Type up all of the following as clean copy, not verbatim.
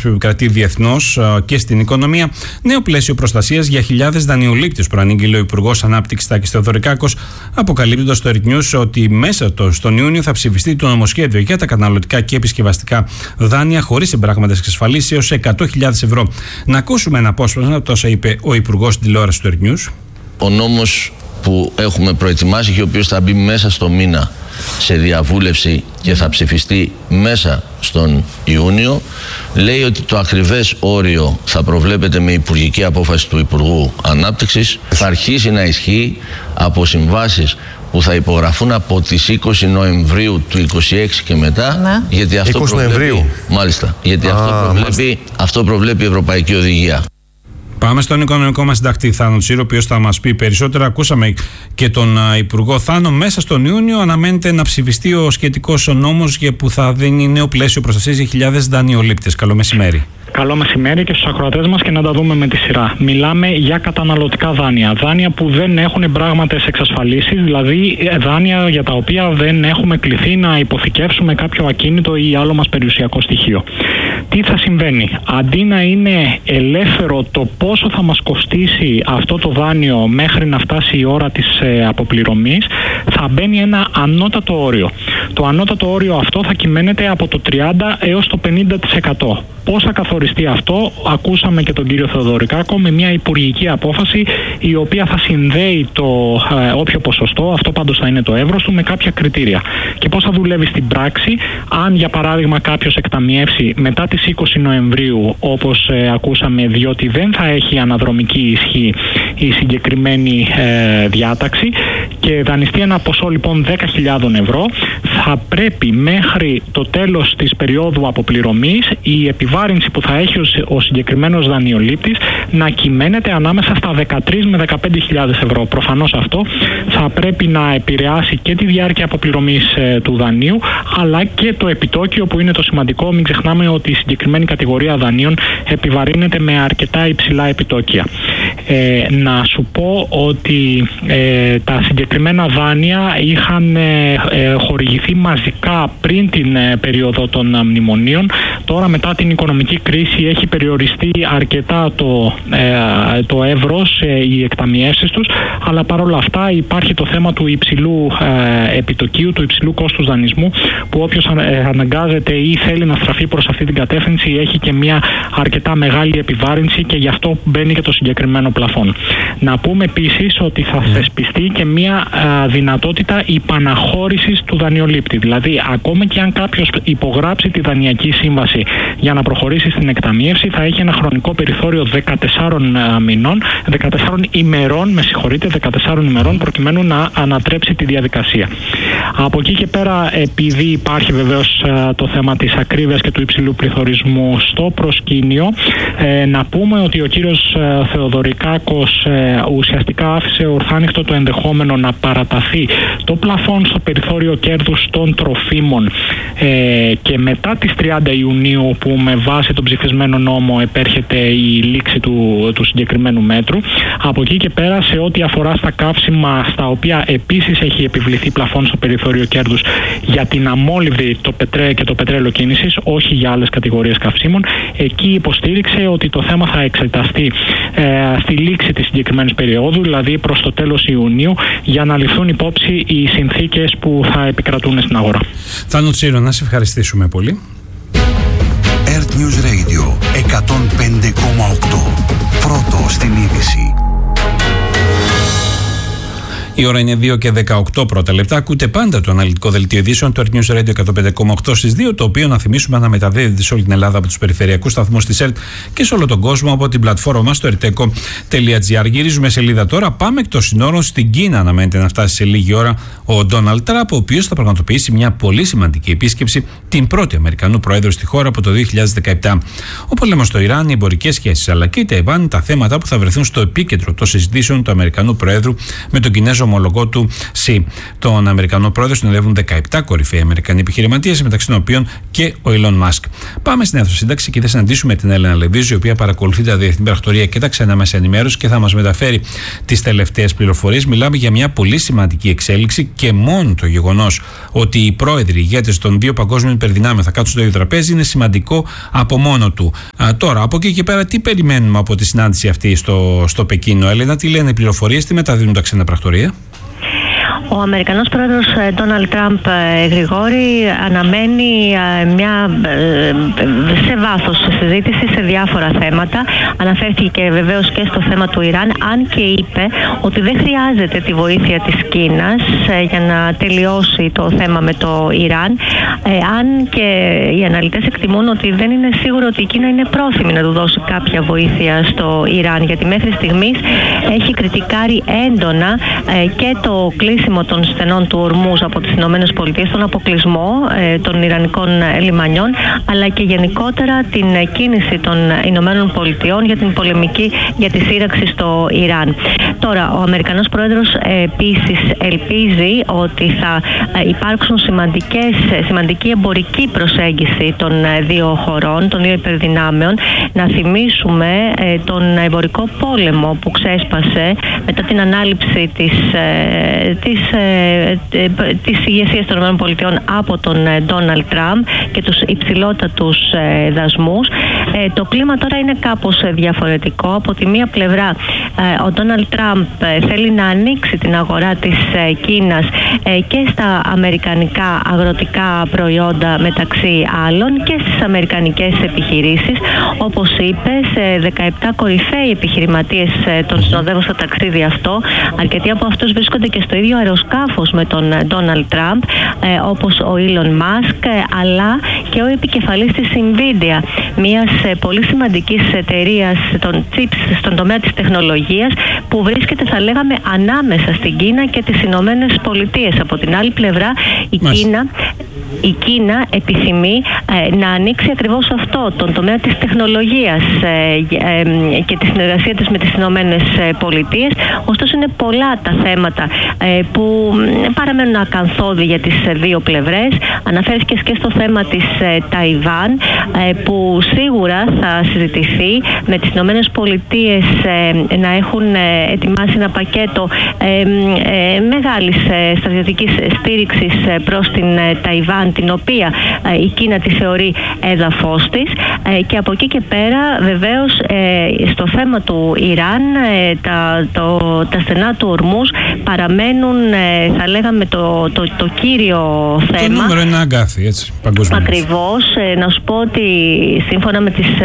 που επικρατεί διεθνώς και στην οικονομία, νέο πλαίσιο προστασίας για χιλιάδες δανειολήπτες, προανήγγειλε ο Υπουργός Ανάπτυξης Τάκης Θεοδωρικάκος, αποκαλύπτοντας στο RT News ότι μέσα στον Ιούνιο θα ψηφιστεί το νομοσχέδιο για τα καταναλωτικά και επισκευαστικά δάνεια χωρίς συμπράγματα εξασφαλίσεως έως 100.000 ευρώ. Να ακούσουμε ένα απόσπασμα από όσα είπε ο Υπουργός στην τηλεόραση του RT News. Ο νόμος που έχουμε προετοιμάσει και ο οποίος θα μπει μέσα στο μήνα σε διαβούλευση και θα ψηφιστεί μέσα στον Ιούνιο, λέει ότι το ακριβές όριο θα προβλέπεται με υπουργική απόφαση του Υπουργού Ανάπτυξης, θα αρχίσει να ισχύει από συμβάσεις που θα υπογραφούν από τις 20 Νοεμβρίου του 26 και μετά, ναι. Γιατί αυτό 20 Νοεμβρίου. Μάλιστα, γιατί αυτό προβλέπει η Ευρωπαϊκή Οδηγία. Πάμε στον οικονομικό μας συντακτή Θάνο Τσίρο, ο οποίος θα μας πει περισσότερα. Ακούσαμε και τον Υπουργό Θάνο. Μέσα στον Ιούνιο αναμένεται να ψηφιστεί ο σχετικός νόμος που θα δίνει νέο πλαίσιο προστασίας για χιλιάδες δανειολήπτες. Καλό μεσημέρι. Καλό μεσημέρι και στους ακροατές μας, και να τα δούμε με τη σειρά. Μιλάμε για καταναλωτικά δάνεια. Δάνεια που δεν έχουν πράγματες εξασφαλίσεις, δηλαδή δάνεια για τα οποία δεν έχουμε κληθεί να υποθηκεύσουμε κάποιο ακίνητο ή άλλο μας περιουσιακό στοιχείο. Τι θα συμβαίνει? Αντί να είναι ελεύθερο το πόσο θα μας κοστίσει αυτό το δάνειο μέχρι να φτάσει η ώρα της αποπληρωμής, θα μπαίνει ένα ανώτατο όριο. Το ανώτατο όριο αυτό θα κυμαίνεται από το 30% έως το 50%. Πώς θα καθοριστεί αυτό? Ακούσαμε και τον κύριο Θεοδωρικάκο με μια υπουργική απόφαση η οποία θα συνδέει το όποιο ποσοστό, αυτό πάντως θα είναι το εύρος του, με κάποια κριτήρια. Και πώς θα δουλεύει στην πράξη? Αν για παράδειγμα κάποιος εκταμιεύσει μετά τις 20 Νοεμβρίου, όπως ακούσαμε, διότι δεν θα έχει αναδρομική ισχύ η συγκεκριμένη διάταξη, και δανειστεί ένα ποσό λοιπόν 10.000 ευρώ, θα πρέπει μέχρι το τέλος της περίοδου αποπληρωμής η επιβάρυνση που θα έχει ο συγκεκριμένος δανειολήπτης να κυμαίνεται ανάμεσα στα 13 με 15.000 ευρώ. Προφανώς αυτό θα πρέπει να επηρεάσει και τη διάρκεια αποπληρωμής του δανείου, αλλά και το επιτόκιο, που είναι το σημαντικό. Μην ξεχνάμε ότι η συγκεκριμένη κατηγορία δανείων επιβαρύνεται με αρκετά υψηλά επιτόκια. Να σου πω ότι τα συγκεκριμένα δάνεια είχαν χορηγηθεί μαζικά πριν την περίοδο των μνημονίων. Τώρα μετά την οικονομική κρίση έχει περιοριστεί αρκετά το εύρος, οι εκταμιεύσεις τους, αλλά παρόλα αυτά υπάρχει το θέμα του υψηλού επιτοκίου, του υψηλού κόστους δανεισμού, που όποιος αναγκάζεται ή θέλει να στραφεί προς αυτή την κατεύθυνση έχει και μια αρκετά μεγάλη επιβάρυνση, και γι' αυτό μπαίνει και το συγκεκριμένο πλαφόν. Να πούμε επίσης ότι θα θεσπιστεί και μια δυνατότητα υπαναχώρησης του δανειολήπτη. Δηλαδή, ακόμα και αν κάποιος υπογράψει τη δανειακή σύμβαση για να προχωρήσει στην εκταμίευση, θα έχει ένα χρονικό περιθώριο 14 ημερών, 14 ημερών, προκειμένου να ανατρέψει τη διαδικασία. Από εκεί και πέρα, επειδή υπάρχει βεβαίως το θέμα της ακρίβειας και του υψηλού πληθωρισμού στο προσκήνιο, να πούμε ότι ο κύριος Θεοδωρικάκος ουσιαστικά άφησε ορθάνυχτο το ενδεχόμενο να παραταθεί το πλαφόν στο περιθώριο κέρδους των τροφίμων και μετά τις 30 Ιουνίου, που με βάση τον ψηφισμένο νόμο επέρχεται η λήξη του συγκεκριμένου μέτρου. Από εκεί και πέρα, σε ό,τι αφορά στα καύσιμα, στα οποία επίσης έχει επιβληθεί πλαφόν στο περιθώριο κέρδους για την αμόλυβδη και το πετρέλαιο κίνησης, όχι για άλλες κατηγορίες καυσίμων, εκεί υποστήριξε ότι το θέμα θα εξεταστεί στη λήξη της συγκεκριμένης περίοδου, δηλαδή προς το τέλος Ιουνίου, για να ληφθούν υπόψη οι συνθήκες που θα επικρατούν στην αγορά. Θάνο Τσίρο, να σε ευχαριστήσουμε πολύ. Earth News Radio 105,8. Πρώτο στην είδηση. Η ώρα είναι 2 και 18 πρώτα λεπτά. Ακούτε πάντα το αναλυτικό δελτίο ειδήσεων του Earth News Radio 105,8 στις 2, το οποίο, να θυμίσουμε, αναμεταδίδεται σε όλη την Ελλάδα από τους περιφερειακούς σταθμούς της ΕΡΤ και σε όλο τον κόσμο από την πλατφόρμα μας στο erteco.gr. Γυρίζουμε σελίδα τώρα. Πάμε εκ των συνόρων στην Κίνα. Αναμένεται να φτάσει σε λίγη ώρα ο Ντόναλντ Τραμπ, ο οποίος θα πραγματοποιήσει μια πολύ σημαντική επίσκεψη, την πρώτη Αμερικανού Προέδρου στη χώρα από το 2017. Ο πόλεμος στο Ιράν, οι εμπορικές σχέσεις αλλά και η Ταϊβάν, τα θέματα που θα βρεθούν στο επίκεντρο των συζητήσεων του Αμερικανού Προέδρου με τον Κινέζο ομολογό του Xi. Τον Αμερικανό πρόεδρο συνοδεύουν 17 κορυφαίοι Αμερικανοί επιχειρηματίες, μεταξύ των οποίων και ο Elon Musk. Πάμε στην αίθουσα σύνταξη και θα συναντήσουμε την Έλενα Λεβίζου, η οποία παρακολουθεί τα διεθνή πρακτορία και τα ξένα μέσα ενημέρωση και θα μας μεταφέρει τις τελευταίες πληροφορίες. Μιλάμε για μια πολύ σημαντική εξέλιξη και μόνο το γεγονός ότι οι πρόεδροι, οι ηγέτες των δύο παγκόσμιων υπερδυνάμεων θα κάτσουν στο ίδιο τραπέζι είναι σημαντικό από μόνο του. Τώρα, από εκεί και πέρα, τι περιμένουμε από τη συνάντηση αυτή στο Πεκίνο, Έλενα, τι λένε οι πληροφορίες, τι μεταδίδουν τα ξένα πρακτορία? Ο Αμερικανός πρόεδρος Ντόναλντ Τραμπ, Γρηγόρη, αναμένει σε βάθος συζήτηση σε διάφορα θέματα. Αναφέρθηκε βεβαίως και στο θέμα του Ιράν, αν και είπε ότι δεν χρειάζεται τη βοήθεια της Κίνας για να τελειώσει το θέμα με το Ιράν, αν και οι αναλυτές εκτιμούν ότι δεν είναι σίγουρο ότι η Κίνα είναι πρόθυμη να του δώσει κάποια βοήθεια στο Ιράν, γιατί μέχρι στιγμής έχει κριτικάρει έντονα και το κλείσιμο των στενών του Ορμούζ από τις ΗΠΑ, τον αποκλεισμό των Ιρανικών λιμανιών, αλλά και γενικότερα την κίνηση των ΗΠΑ για την πολεμική, για τη σύραξη στο Ιράν. Τώρα, ο Αμερικανός πρόεδρος επίσης ελπίζει ότι θα υπάρξουν σημαντική εμπορική προσέγγιση των δύο χωρών, των δύο υπερδυνάμεων. Να θυμίσουμε τον εμπορικό πόλεμο που ξέσπασε μετά την ανάληψη της ηγεσίας των ΗΠΑ από τον Ντόναλντ Τραμπ και τους υψηλότατους δασμούς. Το κλίμα τώρα είναι κάπως διαφορετικό. Από τη μία πλευρά ο Ντόναλντ Τραμπ θέλει να ανοίξει την αγορά της Κίνας και στα αμερικανικά αγροτικά προϊόντα μεταξύ άλλων και στις αμερικανικές επιχειρήσεις. Όπως είπε, σε 17 κορυφαίοι επιχειρηματίες τον συνοδεύουν στο ταξίδι αυτό. Αρκετοί από αυτούς βρίσκονται και στο ίδιο αεροσκάφος με τον Ντόναλντ Τραμπ, όπως ο Elon Musk, αλλά και ο επικεφαλής της Nvidia, μιας πολύ σημαντικής εταιρείας των chips στον τομέα της τεχνολογίας, που βρίσκεται, θα λέγαμε, ανάμεσα στην Κίνα και τις Ηνωμένες Πολιτείες. Από την άλλη πλευρά, η Κίνα επιθυμεί να ανοίξει ακριβώς αυτό, τον τομέα της τεχνολογίας και τη συνεργασία της με τις Ηνωμένες Πολιτείες. Ωστόσο, είναι πολλά τα θέματα που παραμένουν ακαθόδη για τις δύο πλευρές. Αναφέρθηκε και στο θέμα της Ταϊβάν, που σίγουρα θα συζητηθεί, με τις Ηνωμένες Πολιτείες να έχουν ετοιμάσει ένα πακέτο μεγάλης στρατιωτικής στήριξης προς την Ταϊβάν, την οποία η Κίνα τη θεωρεί έδαφος της, και από εκεί και πέρα βεβαίως στο θέμα του Ιράν τα στενά του Ορμούζ παραμένουν, θα λέγαμε, το κύριο θέμα. Το νούμερο είναι αγκάθι, έτσι, παγκοσμίως. Ακριβώς. Να σου πω ότι σύμφωνα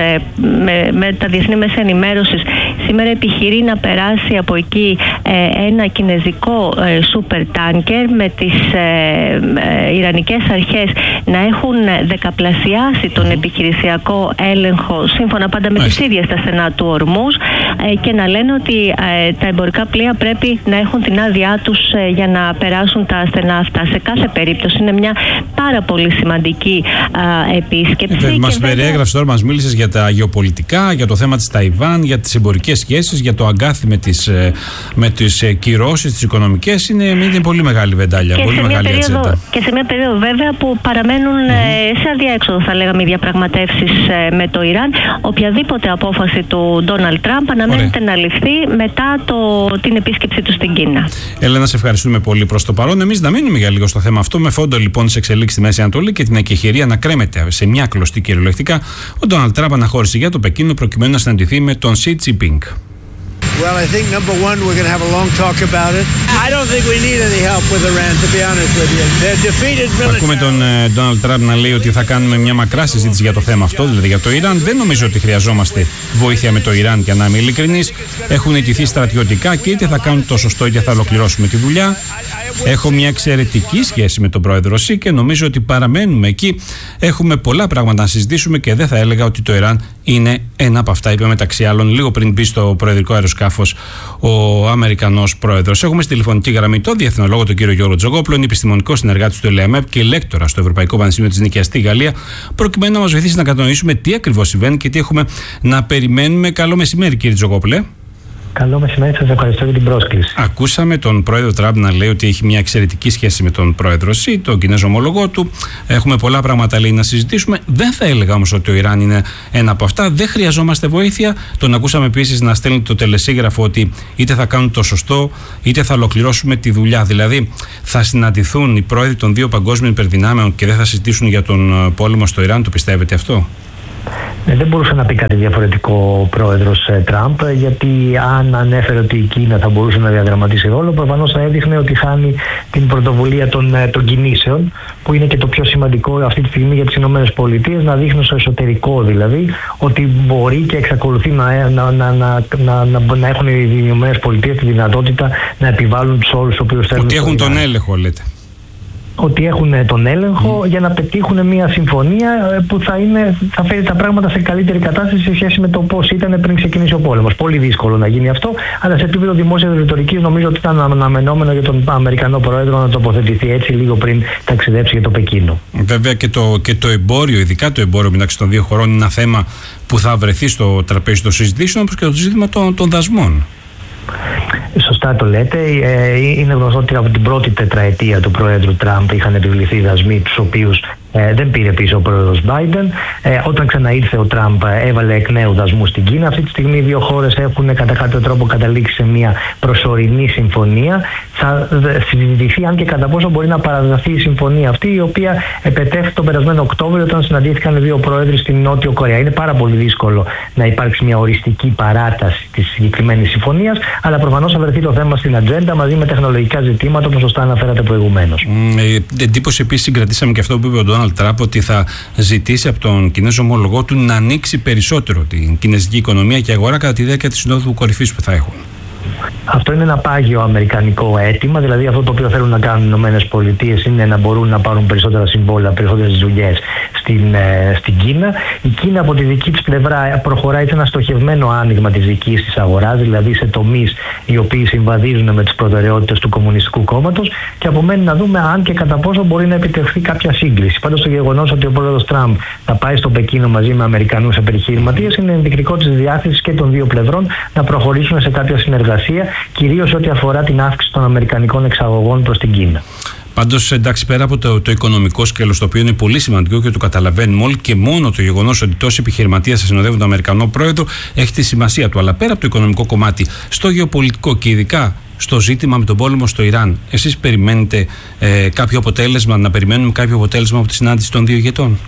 με τα διεθνή μέσα ενημέρωσης, σήμερα επιχειρεί να περάσει από εκεί ένα κινεζικό σούπερ τάνκερ, με τις ιρανικές αρχές να έχουν δεκαπλασιάσει τον επιχειρησιακό έλεγχο, σύμφωνα πάντα με τις ίδιες τα στενά του Ορμούζ, και να λένε ότι τα εμπορικά πλοία πρέπει να έχουν την άδειά τους για να περάσουν τα στενά αυτά. Σε κάθε περίπτωση είναι μια πάρα πολύ σημαντική επίσκεψη. Μας περιέγραψε τώρα, μας μίλησες για τα γεωπολιτικά, για το θέμα της Ταϊβάν, για τις εμπορικές σχέσεις, για το αγκάθι με τις κυρώσεις, τις οικονομικές. Είναι πολύ μεγάλη βεντάλια, πολύ μεγάλη ατσέτα. Και σε μια περίοδο βέβαια που παραμένουν σε αδιέξοδο, θα λέγαμε, οι διαπραγματεύσεις με το Ιράν. Οποιαδήποτε απόφαση του Ντόναλντ Τραμπ αναμένεται να ληφθεί μετά την επίσκεψη του στην Κίνα. Έλενα, σε ευχαριστούμε πολύ προς το παρόν. Εμείς να μείνουμε για λίγο στο θέμα αυτό, με φόντο λοιπόν τις εξελίξεις στη Μέση Ανατολή και την εκεχηρία να κρέμεται σε μια κλωστή κυριολεκτικά. Ο Ντόναλντ Τραμπ αναχώρησε για το Πεκίνο προκειμένου να συναντηθεί με τον Xi Jinping. Well, I think number one, we're going to have a long talk about it. I don't think we need any help with Iran, to be honest with you. They're defeated militarily. Ακούμε τον Ντόναλντ Τραμπ να λέει ότι θα κάνουμε μια μακρά συζήτηση για το θέμα αυτό, δηλαδή για το Ιράν. Δεν νομίζω ότι χρειαζόμαστε βοήθεια με το Ιράν, για να είμαι ειλικρινής. Έχουν ιτηθεί στρατιωτικά και είτε θα κάνουν το σωστό είτε θα ολοκληρώσουμε τη δουλειά. Έχω μια εξαιρετική σχέση με τον πρόεδρο Xi και νομίζω ότι παραμένουμε εκεί. Έχουμε πολλά πράγματα να συζητήσουμε και δεν θα έλεγα ότι το Ιράν είναι ένα από αυτά, είπε μεταξύ άλλων λίγο πριν μπει στο προεδρικό αεροσκάφος ο Αμερικανός πρόεδρος. Έχουμε στη τηλεφωνική γραμμή τον διεθνολόγο τον κύριο Γιώργο Τζογόπουλο, είναι επιστημονικό συνεργάτης του ΕΛΕΑΜΕΠ και λέκτορα στο Ευρωπαϊκό Πανεπιστήμιο της Νίκαιας στη Γαλλία, προκειμένου να μας βοηθήσει να κατανοήσουμε τι ακριβώς συμβαίνει και τι έχουμε να περιμένουμε. Καλό μεσημέρι, κύριε Τζογόπουλε. Καλό μεσημέρι, σας ευχαριστώ για την πρόσκληση. Ακούσαμε τον πρόεδρο Τραμπ να λέει ότι έχει μια εξαιρετική σχέση με τον πρόεδρο Σι, τον Κινέζο ομολογό του. Έχουμε πολλά πράγματα, λέει, να συζητήσουμε. Δεν θα έλεγα όμως ότι το Ιράν είναι ένα από αυτά. Δεν χρειαζόμαστε βοήθεια. Τον ακούσαμε επίσης να στέλνει το τελεσίγραφο ότι είτε θα κάνουν το σωστό, είτε θα ολοκληρώσουμε τη δουλειά. Δηλαδή, θα συναντηθούν οι πρόεδροι των δύο παγκόσμιων υπερδυνάμεων και δεν θα συζητήσουν για τον πόλεμο στο Ιράν. Το πιστεύετε αυτό? Δεν μπορούσε να πει κάτι διαφορετικό ο πρόεδρος Τραμπ, γιατί αν ανέφερε ότι η Κίνα θα μπορούσε να διαδραματίσει ρόλο, προφανώς θα έδειχνε ότι χάνει την πρωτοβουλία των κινήσεων, που είναι και το πιο σημαντικό αυτή τη στιγμή για τις ΗΠΑ, να δείχνουν στο εσωτερικό δηλαδή ότι μπορεί και εξακολουθεί να έχουν οι ΗΠΑ τη δυνατότητα να επιβάλλουν τους όρους τους οποίους θέλουν. Ότι έχουν τον έλεγχο, λέτε. Ότι έχουν τον έλεγχο για να πετύχουν μια συμφωνία που θα φέρει τα πράγματα σε καλύτερη κατάσταση σε σχέση με το πώς ήταν πριν ξεκινήσει ο πόλεμος. Πολύ δύσκολο να γίνει αυτό, αλλά σε επίπεδο δημόσιας ρητορικής νομίζω ότι ήταν αναμενόμενο για τον Αμερικανό Πρόεδρο να τοποθετηθεί έτσι λίγο πριν ταξιδέψει για το Πεκίνο. Βέβαια και το εμπόριο, ειδικά το εμπόριο μεταξύ των δύο χωρών, είναι ένα θέμα που θα βρεθεί στο τραπέζι των συζητήσεων, όπως και το ζήτημα των δασμών. Σωστά το λέτε. Είναι γνωστό ότι από την πρώτη τετραετία του Προέδρου Τραμπ είχαν επιβληθεί δασμοί, τους οποίους δεν πήρε πίσω ο πρόεδρος Μπάιντεν. Όταν ξαναήρθε ο Τραμπ, έβαλε εκ νέου δασμούς στην Κίνα. Αυτή τη στιγμή οι δύο χώρες έχουν κατά κάποιο τρόπο καταλήξει σε μια προσωρινή συμφωνία. Θα συζητηθεί αν και κατά πόσο μπορεί να παραδοθεί η συμφωνία αυτή, η οποία επετέφθη τον περασμένο Οκτώβριο όταν συναντήθηκαν οι δύο πρόεδροι στην Νότιο Κορέα. Είναι πάρα πολύ δύσκολο να υπάρξει μια οριστική παράταση της συγκεκριμένης συμφωνίας, αλλά προφανώς θα βρεθεί το θέμα στην ατζέντα μαζί με τεχνολογικά ζητήματα, όπως σωστά αναφέρατε προηγουμένως. Εντύπωση επίσης συγκρατήσαμε και αυτό που είπε ο Ντόναλντ Τραμπ, ότι θα ζητήσει από τον Κινέζο ομολογό του να ανοίξει περισσότερο την κινέζικη οικονομία και αγορά κατά τη διάρκεια της συνόδου κορυφής που θα έχουν. Αυτό είναι ένα πάγιο αμερικανικό αίτημα, δηλαδή αυτό το οποίο θέλουν να κάνουν οι ΗΠΑ είναι να μπορούν να πάρουν περισσότερα συμβόλαια, περισσότερες δουλειές στην Κίνα. Η Κίνα από τη δική της πλευρά προχωράει σε ένα στοχευμένο άνοιγμα της δικής της αγοράς, δηλαδή σε τομείς οι οποίοι συμβαδίζουν με τις προτεραιότητες του Κομμουνιστικού Κόμματος, και απομένει να δούμε αν και κατά πόσο μπορεί να επιτευχθεί κάποια σύγκληση. Πάντως το γεγονός ότι ο πρόεδρος Τραμπ θα πάει στο Πεκίνο μαζί με Αμερικανούς επιχειρηματίες είναι ενδεικτικό της διάθεσης και των δύο πλευρών να προχωρήσουν σε κάποια συνεργασία, κυρίως ό,τι αφορά την αύξηση των αμερικανικών εξαγωγών προς την Κίνα. Πάντως, εντάξει, πέρα από το οικονομικό σκέλος, το οποίο είναι πολύ σημαντικό και το καταλαβαίνουμε όλοι, και μόνο το γεγονός ότι τόσοι επιχειρηματίες θα συνοδεύουν τον Αμερικανό πρόεδρο έχει τη σημασία του. Αλλά πέρα από το οικονομικό κομμάτι, στο γεωπολιτικό και ειδικά στο ζήτημα με τον πόλεμο στο Ιράν, εσείς περιμένετε κάποιο αποτέλεσμα, να περιμένουμε κάποιο αποτέλεσμα από τη συνάντηση των δύο ηγετών?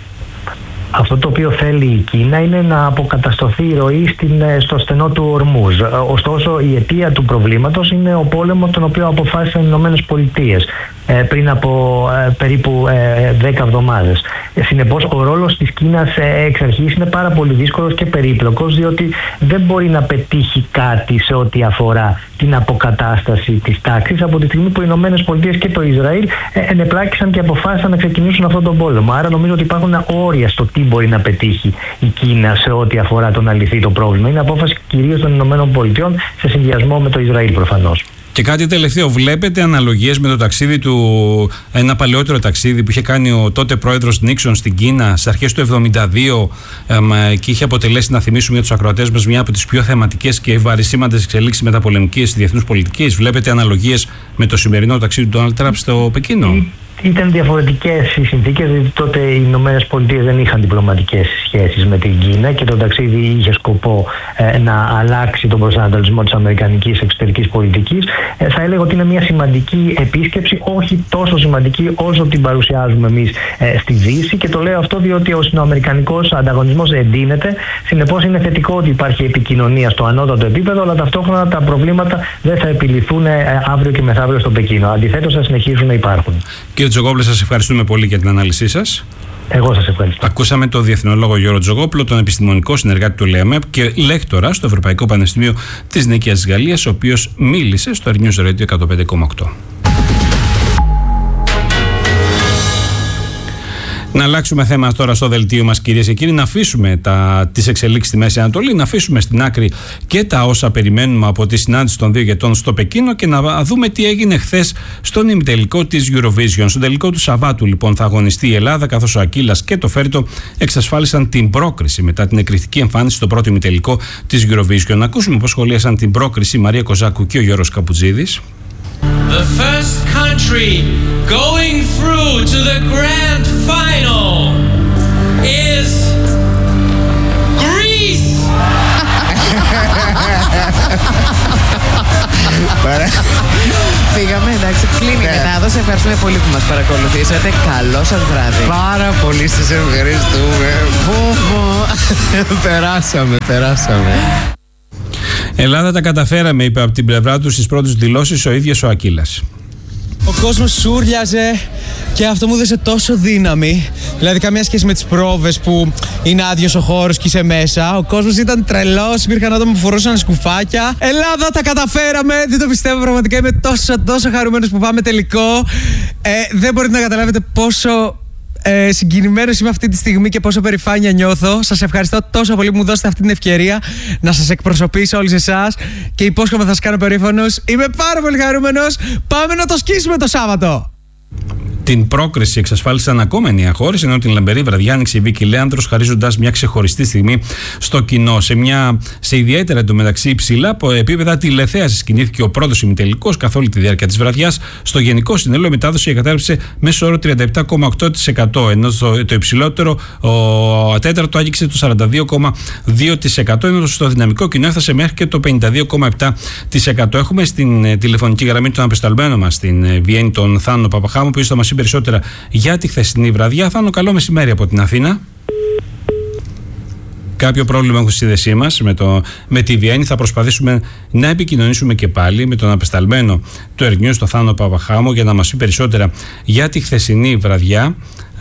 Αυτό το οποίο θέλει η Κίνα είναι να αποκατασταθεί η ροή στο στενό του Ορμούζ. Ωστόσο, η αιτία του προβλήματος είναι ο πόλεμος τον οποίο αποφάσισαν οι Ηνωμένες Πολιτείες πριν από περίπου 10 εβδομάδες. Συνεπώς, ο ρόλος της Κίνας εξ αρχής είναι πάρα πολύ δύσκολος και περίπλοκος, διότι δεν μπορεί να πετύχει κάτι σε ό,τι αφορά την αποκατάσταση της τάξης από τη στιγμή που οι Ηνωμένες Πολιτείες και το Ισραήλ ενεπλάκησαν και αποφάσισαν να ξεκινήσουν αυτόν τον πόλεμο. Άρα νομίζω ότι υπάρχουν όρια στο τι μπορεί να πετύχει η Κίνα σε ό,τι αφορά το να λυθεί το πρόβλημα. Είναι απόφαση κυρίως των Ηνωμένων Πολιτειών σε συνδυασμό με το Ισραήλ προφανώς. Και κάτι τελευταίο, βλέπετε αναλογίες με το ταξίδι του, ένα παλαιότερο ταξίδι που είχε κάνει ο τότε πρόεδρος Νίξον στην Κίνα στις αρχές του 1972 και είχε αποτελέσει, να θυμίσουμε για τους ακροατές μας, μια από τις πιο θεματικές και βαρισίμαντες εξελίξεις μεταπολεμικής διεθνούς πολιτικής? Βλέπετε αναλογίες με το σημερινό ταξίδι του Ντόναλντ Τραμπ στο Πεκίνο? Ήταν διαφορετικές οι συνθήκες, διότι τότε οι Ηνωμένες Πολιτείες δεν είχαν διπλωματικές σχέσεις με την Κίνα και το ταξίδι είχε σκοπό να αλλάξει τον προσανατολισμό της αμερικανικής εξωτερικής πολιτικής. Θα έλεγα ότι είναι μια σημαντική επίσκεψη, όχι τόσο σημαντική όσο την παρουσιάζουμε εμείς στη Δύση, και το λέω αυτό διότι ο αμερικανικός ανταγωνισμός εντείνεται. Συνεπώς είναι θετικό ότι υπάρχει επικοινωνία στο ανώτατο επίπεδο, αλλά ταυτόχρονα τα προβλήματα δεν θα επιληθούν αύριο και μεθαύριο στο Πεκίνο. Αντιθέτως, θα συνεχίσουν να υπάρχουν. Κύριε Τζογόπουλε, σας ευχαριστούμε πολύ για την ανάλυση σας. Εγώ σας ευχαριστώ. Ακούσαμε τον διεθνολόγο Γιώργο Τζογόπουλο, τον επιστημονικό συνεργάτη του ΛΕΑΜΕΠ και λέκτορα στο Ευρωπαϊκό Πανεπιστήμιο της Νίκαιας της Γαλλίας, ο οποίος μίλησε στο News Radio 105,8. Να αλλάξουμε θέμα τώρα στο δελτίο μας, κυρίες και κύριοι, να αφήσουμε τις εξελίξεις στη Μέση Ανατολή, να αφήσουμε στην άκρη και τα όσα περιμένουμε από τη συνάντηση των δύο ηγετών στο Πεκίνο και να δούμε τι έγινε χθες στον ημιτελικό της Eurovision. Στον τελικό του Σαββάτου, λοιπόν, θα αγωνιστεί η Ελλάδα, καθώς ο Ακύλας και το Φέρτο εξασφάλισαν την πρόκριση μετά την εκρηκτική εμφάνιση στο πρώτο ημιτελικό της Eurovision. Να ακούσουμε πώς σχολίασαν την πρόκριση η Μαρία Κοζάκου και ο Γιώργος Καπουτζίδης. The first country going through to the grand final is Greece. Φύγαμε, εντάξει, κλείνει η μετάδοση. Ευχαριστούμε πολύ που μας παρακολουθήσατε. Καλό σας βράδυ. Πάρα πολύ σας ευχαριστούμε. Περάσαμε. Ελλάδα τα καταφέραμε, είπε από την πλευρά του στις πρώτες δηλώσεις ο ίδιος ο Ακύλας. Ο κόσμος σούρλιαζε και αυτό μου έδωσε τόσο δύναμη. Δηλαδή, καμία σχέση με τις πρόβες που είναι άδειος ο χώρος και είσαι μέσα. Ο κόσμος ήταν τρελός. Υπήρχαν άτομα που φορούσαν σκουφάκια. Ελλάδα, τα καταφέραμε. Δεν το πιστεύω πραγματικά. Είμαι τόσο χαρούμενος που πάμε τελικό. Δεν μπορείτε να καταλάβετε πόσο συγκινημένος είμαι αυτή τη στιγμή και πόσο περηφάνεια νιώθω. Σας ευχαριστώ τόσο πολύ που μου δώσετε αυτή την ευκαιρία να σας εκπροσωπήσω όλους εσάς και υπόσχομαι θα σας κάνω περήφανος. Είμαι πάρα πολύ χαρούμενος. Πάμε να το σκίσουμε το Σάββατο. Την πρόκριση εξασφάλισαν ακόμα 9 χώρες, ενώ την λαμπερή βραδιά άνοιξε η Βίκη Λέανδρος, χαρίζοντας μια ξεχωριστή στιγμή στο κοινό. Σε ιδιαίτερα εντωμεταξύ υψηλά επίπεδα τηλεθέασης κινήθηκε ο πρώτος ημιτελικός καθ' όλη τη διάρκεια της βραδιάς. Στο γενικό συνολό η μετάδοση κατάρρευσε μέσω όρο 37,8%, ενώ το υψηλότερο, ο τέταρτο, άγγιξε το 42,2%, ενώ στο δυναμικό κοινό έφτασε μέχρι και το 52,7%. Έχουμε στην τηλεφωνική γραμμή τον απεσταλμένο μας στην Βιέννη, τον Θάνο Παπαχάμο, ο οποίος θα μας πει περισσότερα για τη χθεσινή βραδιά. Θάνο, καλό μεσημέρι από την Αθήνα. Κάποιο πρόβλημα έχουμε στη σύνδεσή μας με τη Βιέννη. Θα προσπαθήσουμε να επικοινωνήσουμε και πάλι με τον απεσταλμένο του Ερνιούς, τον Θάνο Παπαχάμο, για να μας πει περισσότερα για τη χθεσινή βραδιά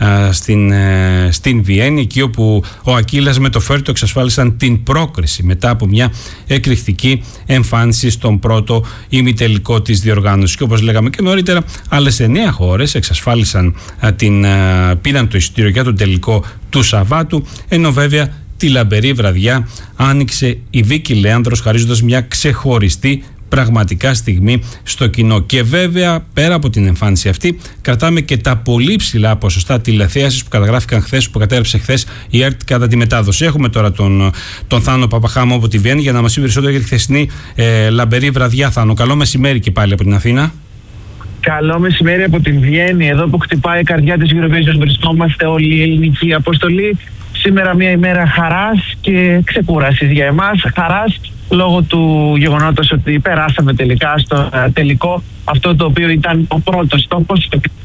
στην Βιέννη, εκεί όπου ο Ακύλας με το Φέρτο εξασφάλισαν την πρόκριση μετά από μια εκρηκτική εμφάνιση στον πρώτο ημιτελικό της διοργάνωσης. Και όπως λέγαμε και νωρίτερα, άλλες 9 χώρες εξασφάλισαν πήραν το εισιτήριο για τον τελικό του Σαββάτου, ενώ βέβαια τη λαμπερή βραδιά άνοιξε η Βίκη Λέανδρος, χαρίζοντας μια ξεχωριστή πραγματικά στιγμή στο κοινό. Και βέβαια, πέρα από την εμφάνιση αυτή, κρατάμε και τα πολύ ψηλά ποσοστά τηλεθέασης που καταγράφηκαν χθες, που κατέρευσε χθες η ΕΡΤ κατά τη μετάδοση. Έχουμε τώρα τον Θάνο Παπαχάμο από τη Βιέννη για να μας πει περισσότερο για τη χθεσινή λαμπερή βραδιά. Θάνο, καλό μεσημέρι και πάλι από την Αθήνα. Καλό μεσημέρι από την Βιέννη, εδώ που χτυπάει η καρδιά της Eurovision. Βρισκόμαστε όλη η ελληνική αποστολή. Σήμερα μια ημέρα χαράς και ξεκούρασης για εμάς. Χαράς λόγω του γεγονότος ότι περάσαμε τελικά στο τελικό, αυτό το οποίο ήταν ο πρώτος στόχος.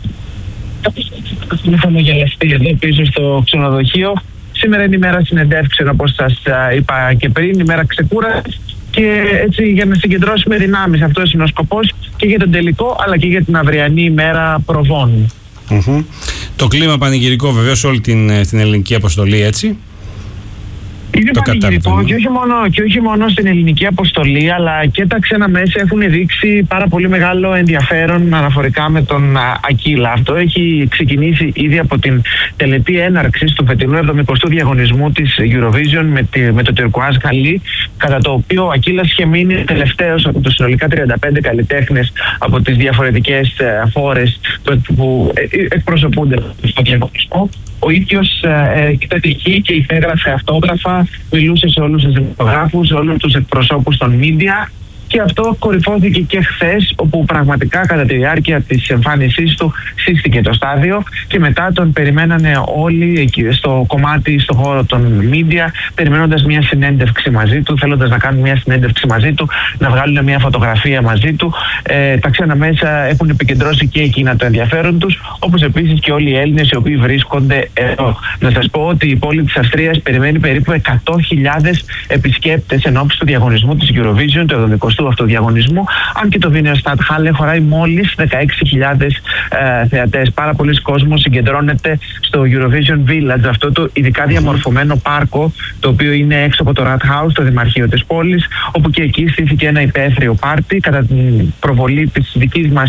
Έχουμε χαμογελαστεί εδώ πίσω στο ξενοδοχείο. Σήμερα είναι η μέρα συνεντεύξεων, όπως σας είπα και πριν, η μέρα ξεκούρασης, και έτσι για να συγκεντρώσουμε δυνάμεις. Αυτός είναι ο σκοπός και για τον τελικό αλλά και για την αυριανή ημέρα προβών. Το κλίμα πανηγυρικό βεβαίως όλη την ελληνική αποστολή, έτσι. Είναι πανηγυρικό και όχι μόνο στην ελληνική αποστολή, αλλά και τα ξένα μέσα έχουν δείξει πάρα πολύ μεγάλο ενδιαφέρον αναφορικά με τον Ακύλα. Αυτό έχει ξεκινήσει ήδη από την τελετή έναρξης του φετινού 70ου διαγωνισμού της Eurovision με το Τουρκουάζ Χαλί, κατά το οποίο ο Ακύλας είχε μείνει τελευταίος από τους συνολικά 35 καλλιτέχνες από τις διαφορετικές χώρες που εκπροσωπούνται στο διαγωνισμό. Ο ίδιος ήταν εκεί και υπέγραφε αυτόγραφα, μιλούσε σε όλους τους δημοσιογράφους, σε όλους τους εκπροσώπους των media, και αυτό κορυφώθηκε και χθες, όπου πραγματικά κατά τη διάρκεια της εμφάνισής του σύστηκε το στάδιο και μετά τον περιμένανε όλοι εκεί στο κομμάτι, στο χώρο των media, περιμένοντας μια συνέντευξη μαζί του, θέλοντας να κάνουν μια συνέντευξη μαζί του, να βγάλουν μια φωτογραφία μαζί του. Τα ξένα μέσα έχουν επικεντρώσει και εκείνα το ενδιαφέρον τους, όπως επίσης και όλοι οι Έλληνες οι οποίοι βρίσκονται εδώ. Να σας πω ότι η πόλη της Αυστρίας περιμένει περίπου 100.000 επισκέπτες ενόψει του διαγωνισμού της Eurovision, του 70ου αυτοδιαγωνισμού, αν και το Wiener Stadthalle χωράει μόλις 16.000 θεατές. Πάρα πολλοί κόσμος συγκεντρώνεται στο Eurovision Village, αυτό το ειδικά διαμορφωμένο πάρκο, το οποίο είναι έξω από το Rathaus, το δημαρχείο της πόλης, όπου και εκεί στήθηκε ένα υπαίθριο πάρτι κατά την προβολή της δικής μας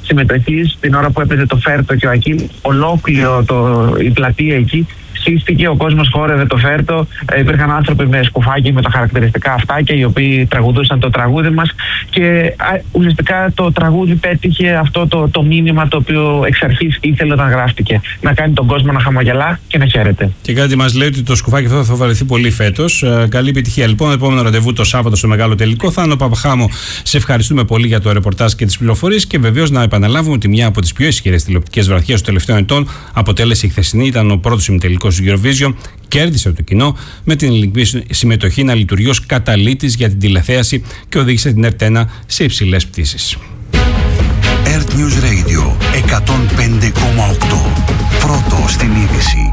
συμμετοχής. Την ώρα που έπαιζε το Φέρτο και ο Ακίλ, ολόκληρο η πλατεία εκεί σύστηκε, ο κόσμος χόρευε το Φέρτο. Υπήρχαν άνθρωποι με σκουφάκι με τα χαρακτηριστικά αυτάκια, οι οποίοι τραγουδούσαν το τραγούδι μας, και ουσιαστικά το τραγούδι πέτυχε αυτό το μήνυμα το οποίο εξ αρχής ήθελε όταν γράφτηκε. Να κάνει τον κόσμο να χαμογελά και να χαίρεται. Και κάτι μας λέει ότι το σκουφάκι αυτό θα βαρεθεί πολύ φέτος. Καλή επιτυχία λοιπόν. Επόμενο ραντεβού το Σάββατο στο Μεγάλο Τελικό. Θάνο Παπαχάμο, σε ευχαριστούμε πολύ για το ρεπορτάζ και τις πληροφορίες, και βεβαίως να επαναλάβουμε ότι μια από τις πιο ισχυρές τηλεοπτικές βραδιές των τελευταίων ετών αποτέλεσε η χθεσινή. Ήταν ο πρώτος ημιτελικός του Eurovision. Κέρδισε το κοινό με την ελληνική συμμετοχή να λειτουργεί ως καταλύτης για την τηλεθέαση και οδήγησε την ΕΡΤ1 σε υψηλές πτήσεις. Earth News Radio 105,8. Πρώτο στην είδηση.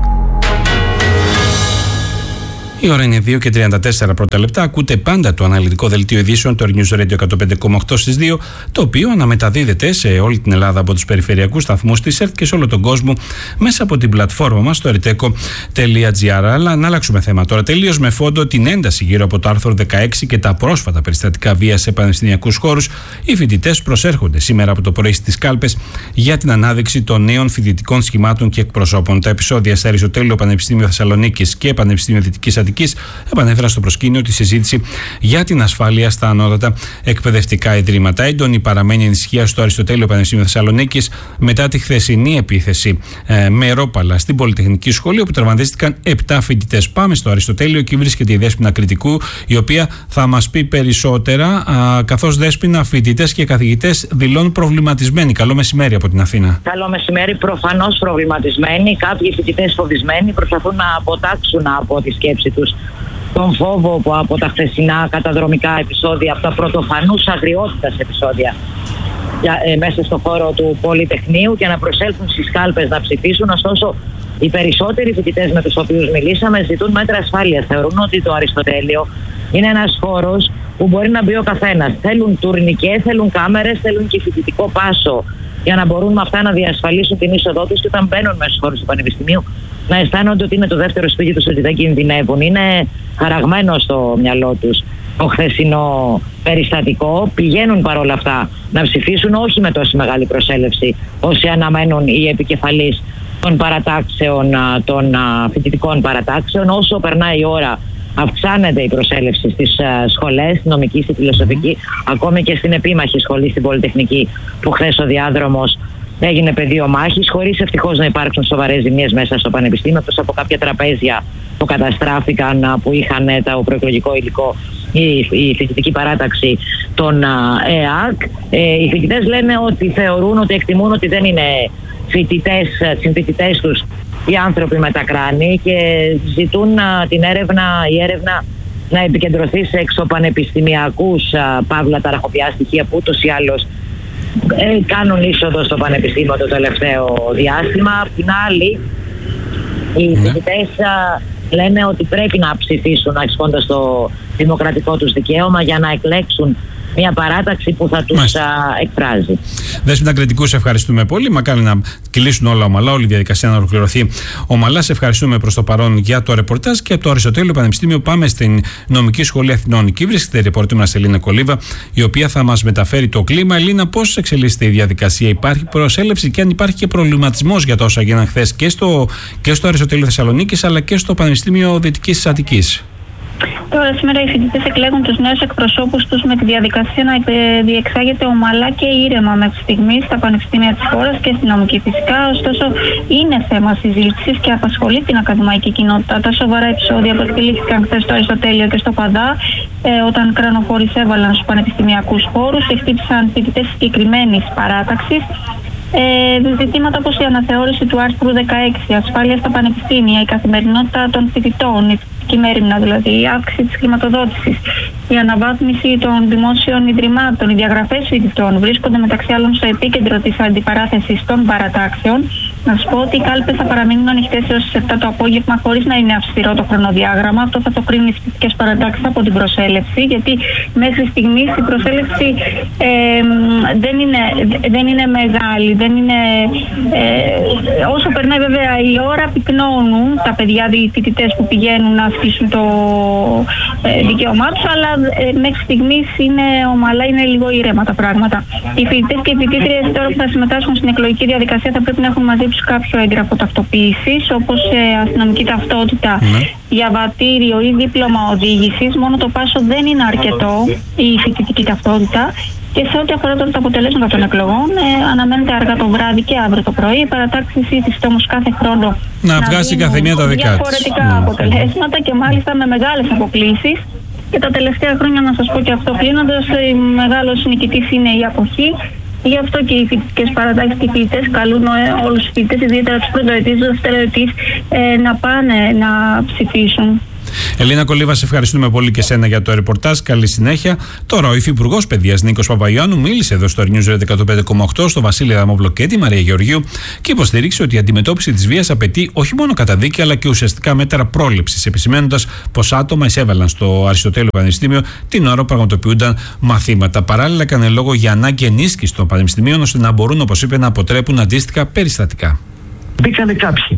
Η ώρα είναι 2 και 34 πρώτα λεπτά. Ακούτε πάντα το αναλυτικό δελτίο ειδήσεων, το News Radio 105,8 στις 2, το οποίο αναμεταδίδεται σε όλη την Ελλάδα από τους περιφερειακούς σταθμούς της ΕΡΤ και σε όλο τον κόσμο μέσα από την πλατφόρμα μας στο erteco.gr. Αλλά να αλλάξουμε θέμα τώρα τελείως, με φόντο την ένταση γύρω από το άρθρο 16 και τα πρόσφατα περιστατικά βίας σε πανεπιστημιακούς χώρους. Οι φοιτητές προσέρχονται σήμερα από το πρωί στις κάλπες για την ανάδειξη των νέων φοιτητικών σχημάτων και εκπροσώπων. Τα επεισόδια στα Αριστοτέλειο Πανεπιστήμιο Θεσσαλονίκης και Πανεπιστήμιο Δυτικής Αττικής επανέφεραν στο προσκήνιο τη συζήτηση για την ασφάλεια στα ανώτατα εκπαιδευτικά ιδρύματα. Έντονη παραμένει η ανησυχία στο Αριστοτέλειο Πανεπιστήμιο Θεσσαλονίκης μετά τη χθεσινή επίθεση με ρόπαλα στην Πολυτεχνική Σχολή, όπου τραυματίστηκαν 7 φοιτητές. Πάμε στο Αριστοτέλειο. Εκεί βρίσκεται η Δέσποινα Κρητικού, η οποία θα μας πει περισσότερα, καθώς Δέσποινα, φοιτητές και καθηγητές δηλώνουν προβληματισμένοι. Καλό μεσημέρι από την Αθήνα. Καλό μεσημέρι. Προφανώς προβληματισμένοι. Κάποιοι φοιτητές φοβισμένοι προσπαθούν να αποτάξουν από τη σκέψη τους τον φόβο που από τα χθεσινά καταδρομικά επεισόδια, από τα πρωτοφανούς αγριότητας επεισόδια μέσα στο χώρο του Πολυτεχνείου, και να προσέλθουν στις κάλπες να ψηφίσουν. Ωστόσο, οι περισσότεροι φοιτητές με τους οποίους μιλήσαμε ζητούν μέτρα ασφάλειας. Θεωρούν ότι το Αριστοτέλειο είναι ένας χώρος που μπορεί να μπει ο καθένας. Θέλουν τουρνικέ, θέλουν κάμερες, θέλουν και φοιτητικό πάσο για να μπορούν με αυτά να διασφαλίσουν την είσοδό τους, και όταν μπαίνουν μέσα στους χώρους του Πανεπιστημίου να αισθάνονται ότι είναι το δεύτερο σπίτι τους, ότι δεν κινδυνεύουν. Είναι χαραγμένο στο μυαλό τους το χθεσινό περιστατικό. Πηγαίνουν παρόλα αυτά να ψηφίσουν, όχι με τόση μεγάλη προσέλευση όσοι αναμένουν οι επικεφαλείς των παρατάξεων, των φοιτητικών παρατάξεων. Όσο περνάει η ώρα, αυξάνεται η προσέλευση στις σχολές, στη νομική, στη φιλοσοφική, ακόμη και στην επίμαχη σχολή, στην Πολυτεχνική, που χθες ο διάδρομος έγινε πεδίο μάχης, χωρίς ευτυχώς να υπάρξουν σοβαρές ζημιές μέσα στο Πανεπιστήμιο, εκτός από κάποια τραπέζια που καταστράφηκαν, που είχαν το προεκλογικό υλικό, η φοιτητική παράταξη των ΕΑΚ. Οι φοιτητές λένε ότι θεωρούν, ότι εκτιμούν ότι δεν είναι συμφοιτητές τους οι άνθρωποι με τα κράνη, και ζητούν η έρευνα να επικεντρωθεί σε εξωπανεπιστημιακούς παύλα ταραχοπιά στοιχεία που ούτως ή άλλως κάνουν είσοδο στο Πανεπιστήμιο το τελευταίο διάστημα. Απ' την άλλη, οι φοιτητές λένε ότι πρέπει να ψηφίσουν ασκώντας το δημοκρατικό τους δικαίωμα για να εκλέξουν μια παράταξη που θα τους εκφράζει. Δέσποινα Κρητικού, σε ευχαριστούμε πολύ. Μακάρι να κυλήσουν όλα ομαλά, όλη η διαδικασία να ολοκληρωθεί ομαλά. Σε ευχαριστούμε προς το παρόν για το ρεπορτάζ. Και από το Αριστοτέλειο Πανεπιστήμιο πάμε στην Νομική Σχολή Αθηνών. Εκεί βρίσκεται η ρεπόρτερ μας Ελίνα Κολίβα, η οποία θα μας μεταφέρει το κλίμα. Ελίνα, πώς εξελίσσεται η διαδικασία, υπάρχει προσέλευση και αν υπάρχει και προβληματισμός για τα όσα γίνανε χθες και στο Αριστοτέλειο Θεσσαλονίκης, αλλά και στο Πανεπιστήμιο Δυτικής Αττικής? Τώρα σήμερα οι φοιτητές εκλέγουν τους νέους εκπροσώπους τους με τη διαδικασία να διεξάγεται ομαλά και ήρεμα μέχρι στιγμής στα πανεπιστήμια της χώρας και στη νομική φυσικά. Ωστόσο, είναι θέμα συζήτησης και απασχολεί την ακαδημαϊκή κοινότητα. Τα σοβαρά επεισόδια που εκτελήθηκαν χθες στο Αριστοτέλειο και στο Παδά, όταν κρανοφόροι έβαλαν στους πανεπιστημιακούς χώρους και χτύπησαν φοιτητές συγκεκριμένης παράταξης. Ζητήματα όπως η αναθεώρηση του άρθρου 16, ασφάλεια στα πανεπιστήμια, η καθημερινότητα των φοιτητών, η φοιτητική μέριμνα, δηλαδή η αύξηση της χρηματοδότησης, η αναβάθμιση των δημόσιων ιδρυμάτων, οι διαγραφές φοιτητών βρίσκονται μεταξύ άλλων στο επίκεντρο της αντιπαράθεσης των παρατάξεων. Να σας πω ότι οι κάλπες θα παραμείνουν ανοιχτές έως τις 7 το απόγευμα χωρίς να είναι αυστηρό το χρονοδιάγραμμα. Αυτό θα το κρίνουν οι φοιτητικές παρατάξεις από την προσέλευση, γιατί μέχρι στιγμής η προσέλευση δεν είναι μεγάλη. Δεν είναι, όσο περνάει βέβαια η ώρα, πυκνώνουν τα παιδιά, οι φοιτητές που πηγαίνουν να ασκήσουν το δικαίωμά τους, αλλά μέχρι στιγμής είναι ομαλά, είναι λίγο ήρεμα τα πράγματα. Οι φοιτητές και οι φοιτήτριες τώρα που θα συμμετάσχουν στην εκλογική διαδικασία θα πρέπει να έχουν μαζί τους κάποιο έγγραφο ταυτοποίησης, όπως αστυνομική ταυτότητα, διαβατήριο ή δίπλωμα οδήγησης. Μόνο το πάσο δεν είναι αρκετό, η φοιτητική ταυτότητα. Και σε ό,τι αφορά τώρα τα αποτελέσματα των εκλογών, αναμένεται αργά το βράδυ και αύριο το πρωί. Η παρατάξη ήθιστε όμως κάθε χρόνο να βγάζει κάθε μία τα δικά της. Διαφορετικά αποτελέσματα και μάλιστα με μεγάλες αποκλίσεις. Και τα τελευταία χρόνια, να σας πω και αυτό κλείνοντας, μεγάλος νικητής είναι η αποχή. Γι' αυτό και οι φοιτητικές παρατάξεις και οι φοιτητές καλούν όλους τους φοιτητές, ιδιαίτερα τους πρωτοετής, δευτεροετής, να πάνε να ψηφίσουν. Ελίνα Κολίβα, σε ευχαριστούμε πολύ και εσένα για το ρεπορτάζ. Καλή συνέχεια. Τώρα, ο Υφυπουργός Παιδείας Νίκος Παπαϊωάννου μίλησε εδώ στο News Radio 105,8 στο Βασίλη Αδαμόπουλο και τη Μαρία Γεωργίου και υποστηρίξε ότι η αντιμετώπιση της βίας απαιτεί όχι μόνο καταδίκη αλλά και ουσιαστικά μέτρα πρόληψης, επισημαίνοντας πως άτομα εισέβαλαν στο Αριστοτέλειο Πανεπιστήμιο την ώρα που πραγματοποιούνταν μαθήματα. Παράλληλα, έκανε λόγο για ανάγκη ενίσχυσης των πανεπιστημίων ώστε να μπορούν, όπως είπε, να αποτρέπουν αντίστοιχα περιστατικά. Μπήκανε κάποιοι.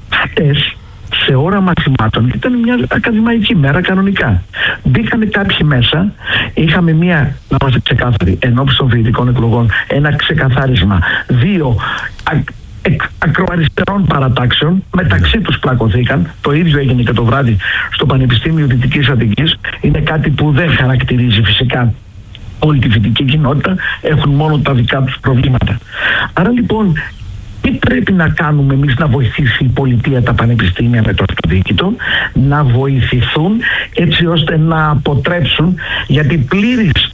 Σε ώρα μαθημάτων, ήταν μια ακαδημαϊκή μέρα κανονικά. Μπήκανε κάποιοι μέσα, είχαμε μια, να είμαστε ξεκάθαροι, ενώπιση των φοιτητικών εκλογών, ένα ξεκαθάρισμα, δύο ακροαριστερών παρατάξεων, μεταξύ τους πλακωθήκαν. Το ίδιο έγινε και το βράδυ στο Πανεπιστήμιο Δυτικής Αττικής. Είναι κάτι που δεν χαρακτηρίζει φυσικά όλη τη φοιτητική κοινότητα, έχουν μόνο τα δικά τους προβλήματα. Άρα λοιπόν, τι πρέπει να κάνουμε εμείς? Να βοηθήσει η πολιτεία τα πανεπιστήμια με το αυτοδιοίκητο, να βοηθηθούν έτσι ώστε να αποτρέψουν, γιατί πλήρης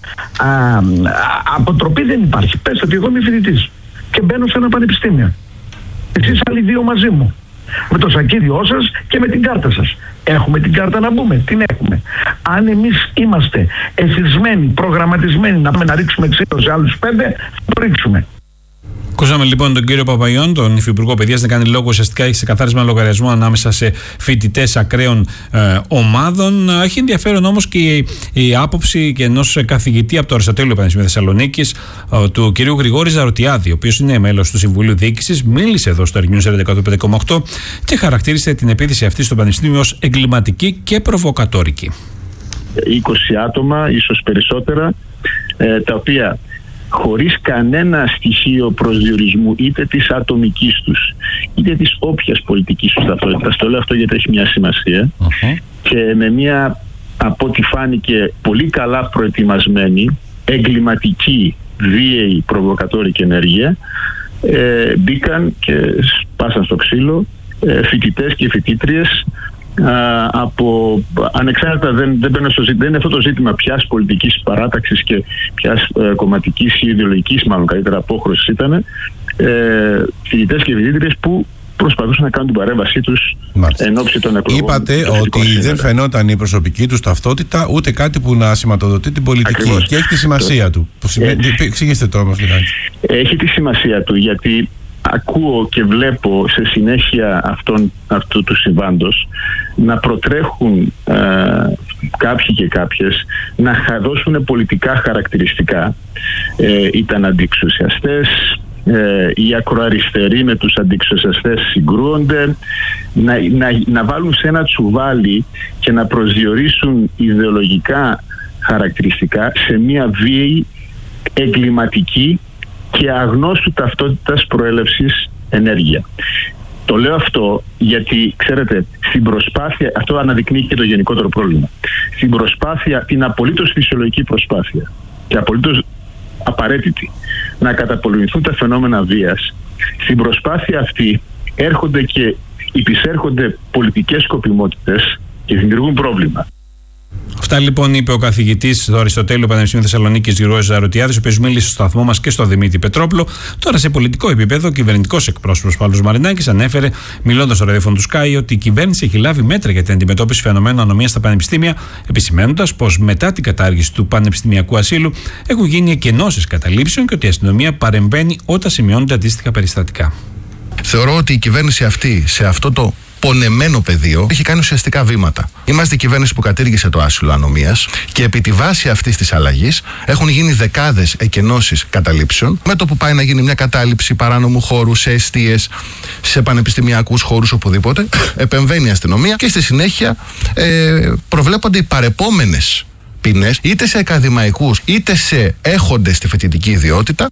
αποτροπή δεν υπάρχει. Πες ότι εγώ είμαι φοιτητής και μπαίνω σε ένα πανεπιστήμιο. Εσείς άλλοι δύο μαζί μου, με το σακίδιό σας και με την κάρτα σας. Έχουμε την κάρτα να μπούμε, την έχουμε. Αν εμείς είμαστε εθισμένοι, προγραμματισμένοι να ρίξουμε ξύλο σε άλλους 5, θα το ρίξουμε. Ακούσαμε λοιπόν τον κύριο Παπαϊωάννου, τον Υφυπουργό Παιδείας, να κάνει λόγο ουσιαστικά έχει σε καθάρισμα λογαριασμό ανάμεσα σε φοιτητές ακραίων ομάδων. Έχει ενδιαφέρον όμως και η άποψη και ενός καθηγητή από το Αριστοτέλειο Πανεπιστήμιο Θεσσαλονίκης, του κυρίου Γρηγόρη Ζαρωτιάδη, ο οποίος είναι μέλος του Συμβουλίου Διοίκησης, μίλησε εδώ στο News Radio 105,8 και χαρακτήρισε την επίθεση αυτή στο Πανεπιστήμιο ως εγκληματική και προβοκατόρικη. 20 άτομα, ίσως περισσότερα, τα οποία χωρίς κανένα στοιχείο προσδιορισμού είτε της ατομικής τους είτε της όποιας πολιτικής τους ταυτότητας, το λέω αυτό γιατί έχει μια σημασία, και με μια, από ό,τι φάνηκε, πολύ καλά προετοιμασμένη εγκληματική, βίαιη, προβοκατόρικη ενέργεια, μπήκαν και σπάσαν στο ξύλο φοιτητές και φοιτήτριες από ανεξάρτητα, δεν είναι αυτό το ζήτημα ποιας πολιτικής παράταξης και ποιας κομματικής ή ιδεολογικής, μάλλον καλύτερα, απόχρωσης ήταν, φοιτητές και φοιτήτριες που προσπαθούσαν να κάνουν την παρέμβασή τους εν ώψη των εκλογών. Είπατε ότι δεν φαινόταν η προσωπική τους ταυτότητα ούτε κάτι που να σηματοδοτεί την πολιτική. Ακριβώς. Και έχει τη σημασία του. Εξηγήστε το όμως λιγάκι. Έχει τη σημασία του γιατί ακούω και βλέπω σε συνέχεια αυτού του συμβάντος να προτρέχουν κάποιοι και κάποιες να δώσουν πολιτικά χαρακτηριστικά. Ήταν αντιεξουσιαστές, οι ακροαριστεροί με τους αντιεξουσιαστές συγκρούονται, να βάλουν σε ένα τσουβάλι και να προσδιορίσουν ιδεολογικά χαρακτηριστικά σε μια βίαιη, εγκληματική και αγνώστου ταυτότητας προέλευσης ενέργεια. Το λέω αυτό γιατί, ξέρετε, στην προσπάθεια, αυτό αναδεικνύει και το γενικότερο πρόβλημα, στην προσπάθεια, την απολύτως φυσιολογική προσπάθεια και απολύτως απαραίτητη να καταπολεμηθούν τα φαινόμενα βίας, στην προσπάθεια αυτή έρχονται και υπησέρχονται πολιτικές σκοπιμότητες και δημιουργούν πρόβλημα. Αυτά λοιπόν είπε ο καθηγητής του Αριστοτέλειου Πανεπιστημίου Θεσσαλονίκης Γρηγόρης Ζαρωτιάδης, ο οποίος μίλησε στο σταθμό μας και στο Δημήτρη Πετρόπουλο. Τώρα σε πολιτικό επίπεδο, ο κυβερνητικός εκπρόσωπος Παύλος Μαρινάκης ανέφερε, μιλώντας στο ραδιόφωνο του Sky, ότι η κυβέρνηση έχει λάβει μέτρα για την αντιμετώπιση φαινομένων ανομίας στα πανεπιστήμια, επισημαίνοντας πως μετά την κατάργηση του πανεπιστημιακού ασύλου έχουν γίνει εκενώσεις καταλήψεων και ότι η αστυνομία παρεμβαίνει όταν σημειώνονται αντίστοιχα περιστατικά. Θεωρώ ότι η κυβέρνηση αυτή, σε αυτό το πονεμένο πεδίο, έχει κάνει ουσιαστικά βήματα. Είμαστε η κυβέρνηση που κατήργησε το άσυλο ανομίας και επί τη βάση αυτής της αλλαγής έχουν γίνει δεκάδες εκενώσεις καταλήψεων. Με το που πάει να γίνει μια κατάληψη παράνομου χώρου σε εστίες, σε πανεπιστημιακούς χώρους, οπουδήποτε, επεμβαίνει η αστυνομία και στη συνέχεια προβλέπονται οι παρεπόμενες ποινές, είτε σε ακαδημαϊκούς είτε σε έχοντες τη φοιτητική ιδιότητα.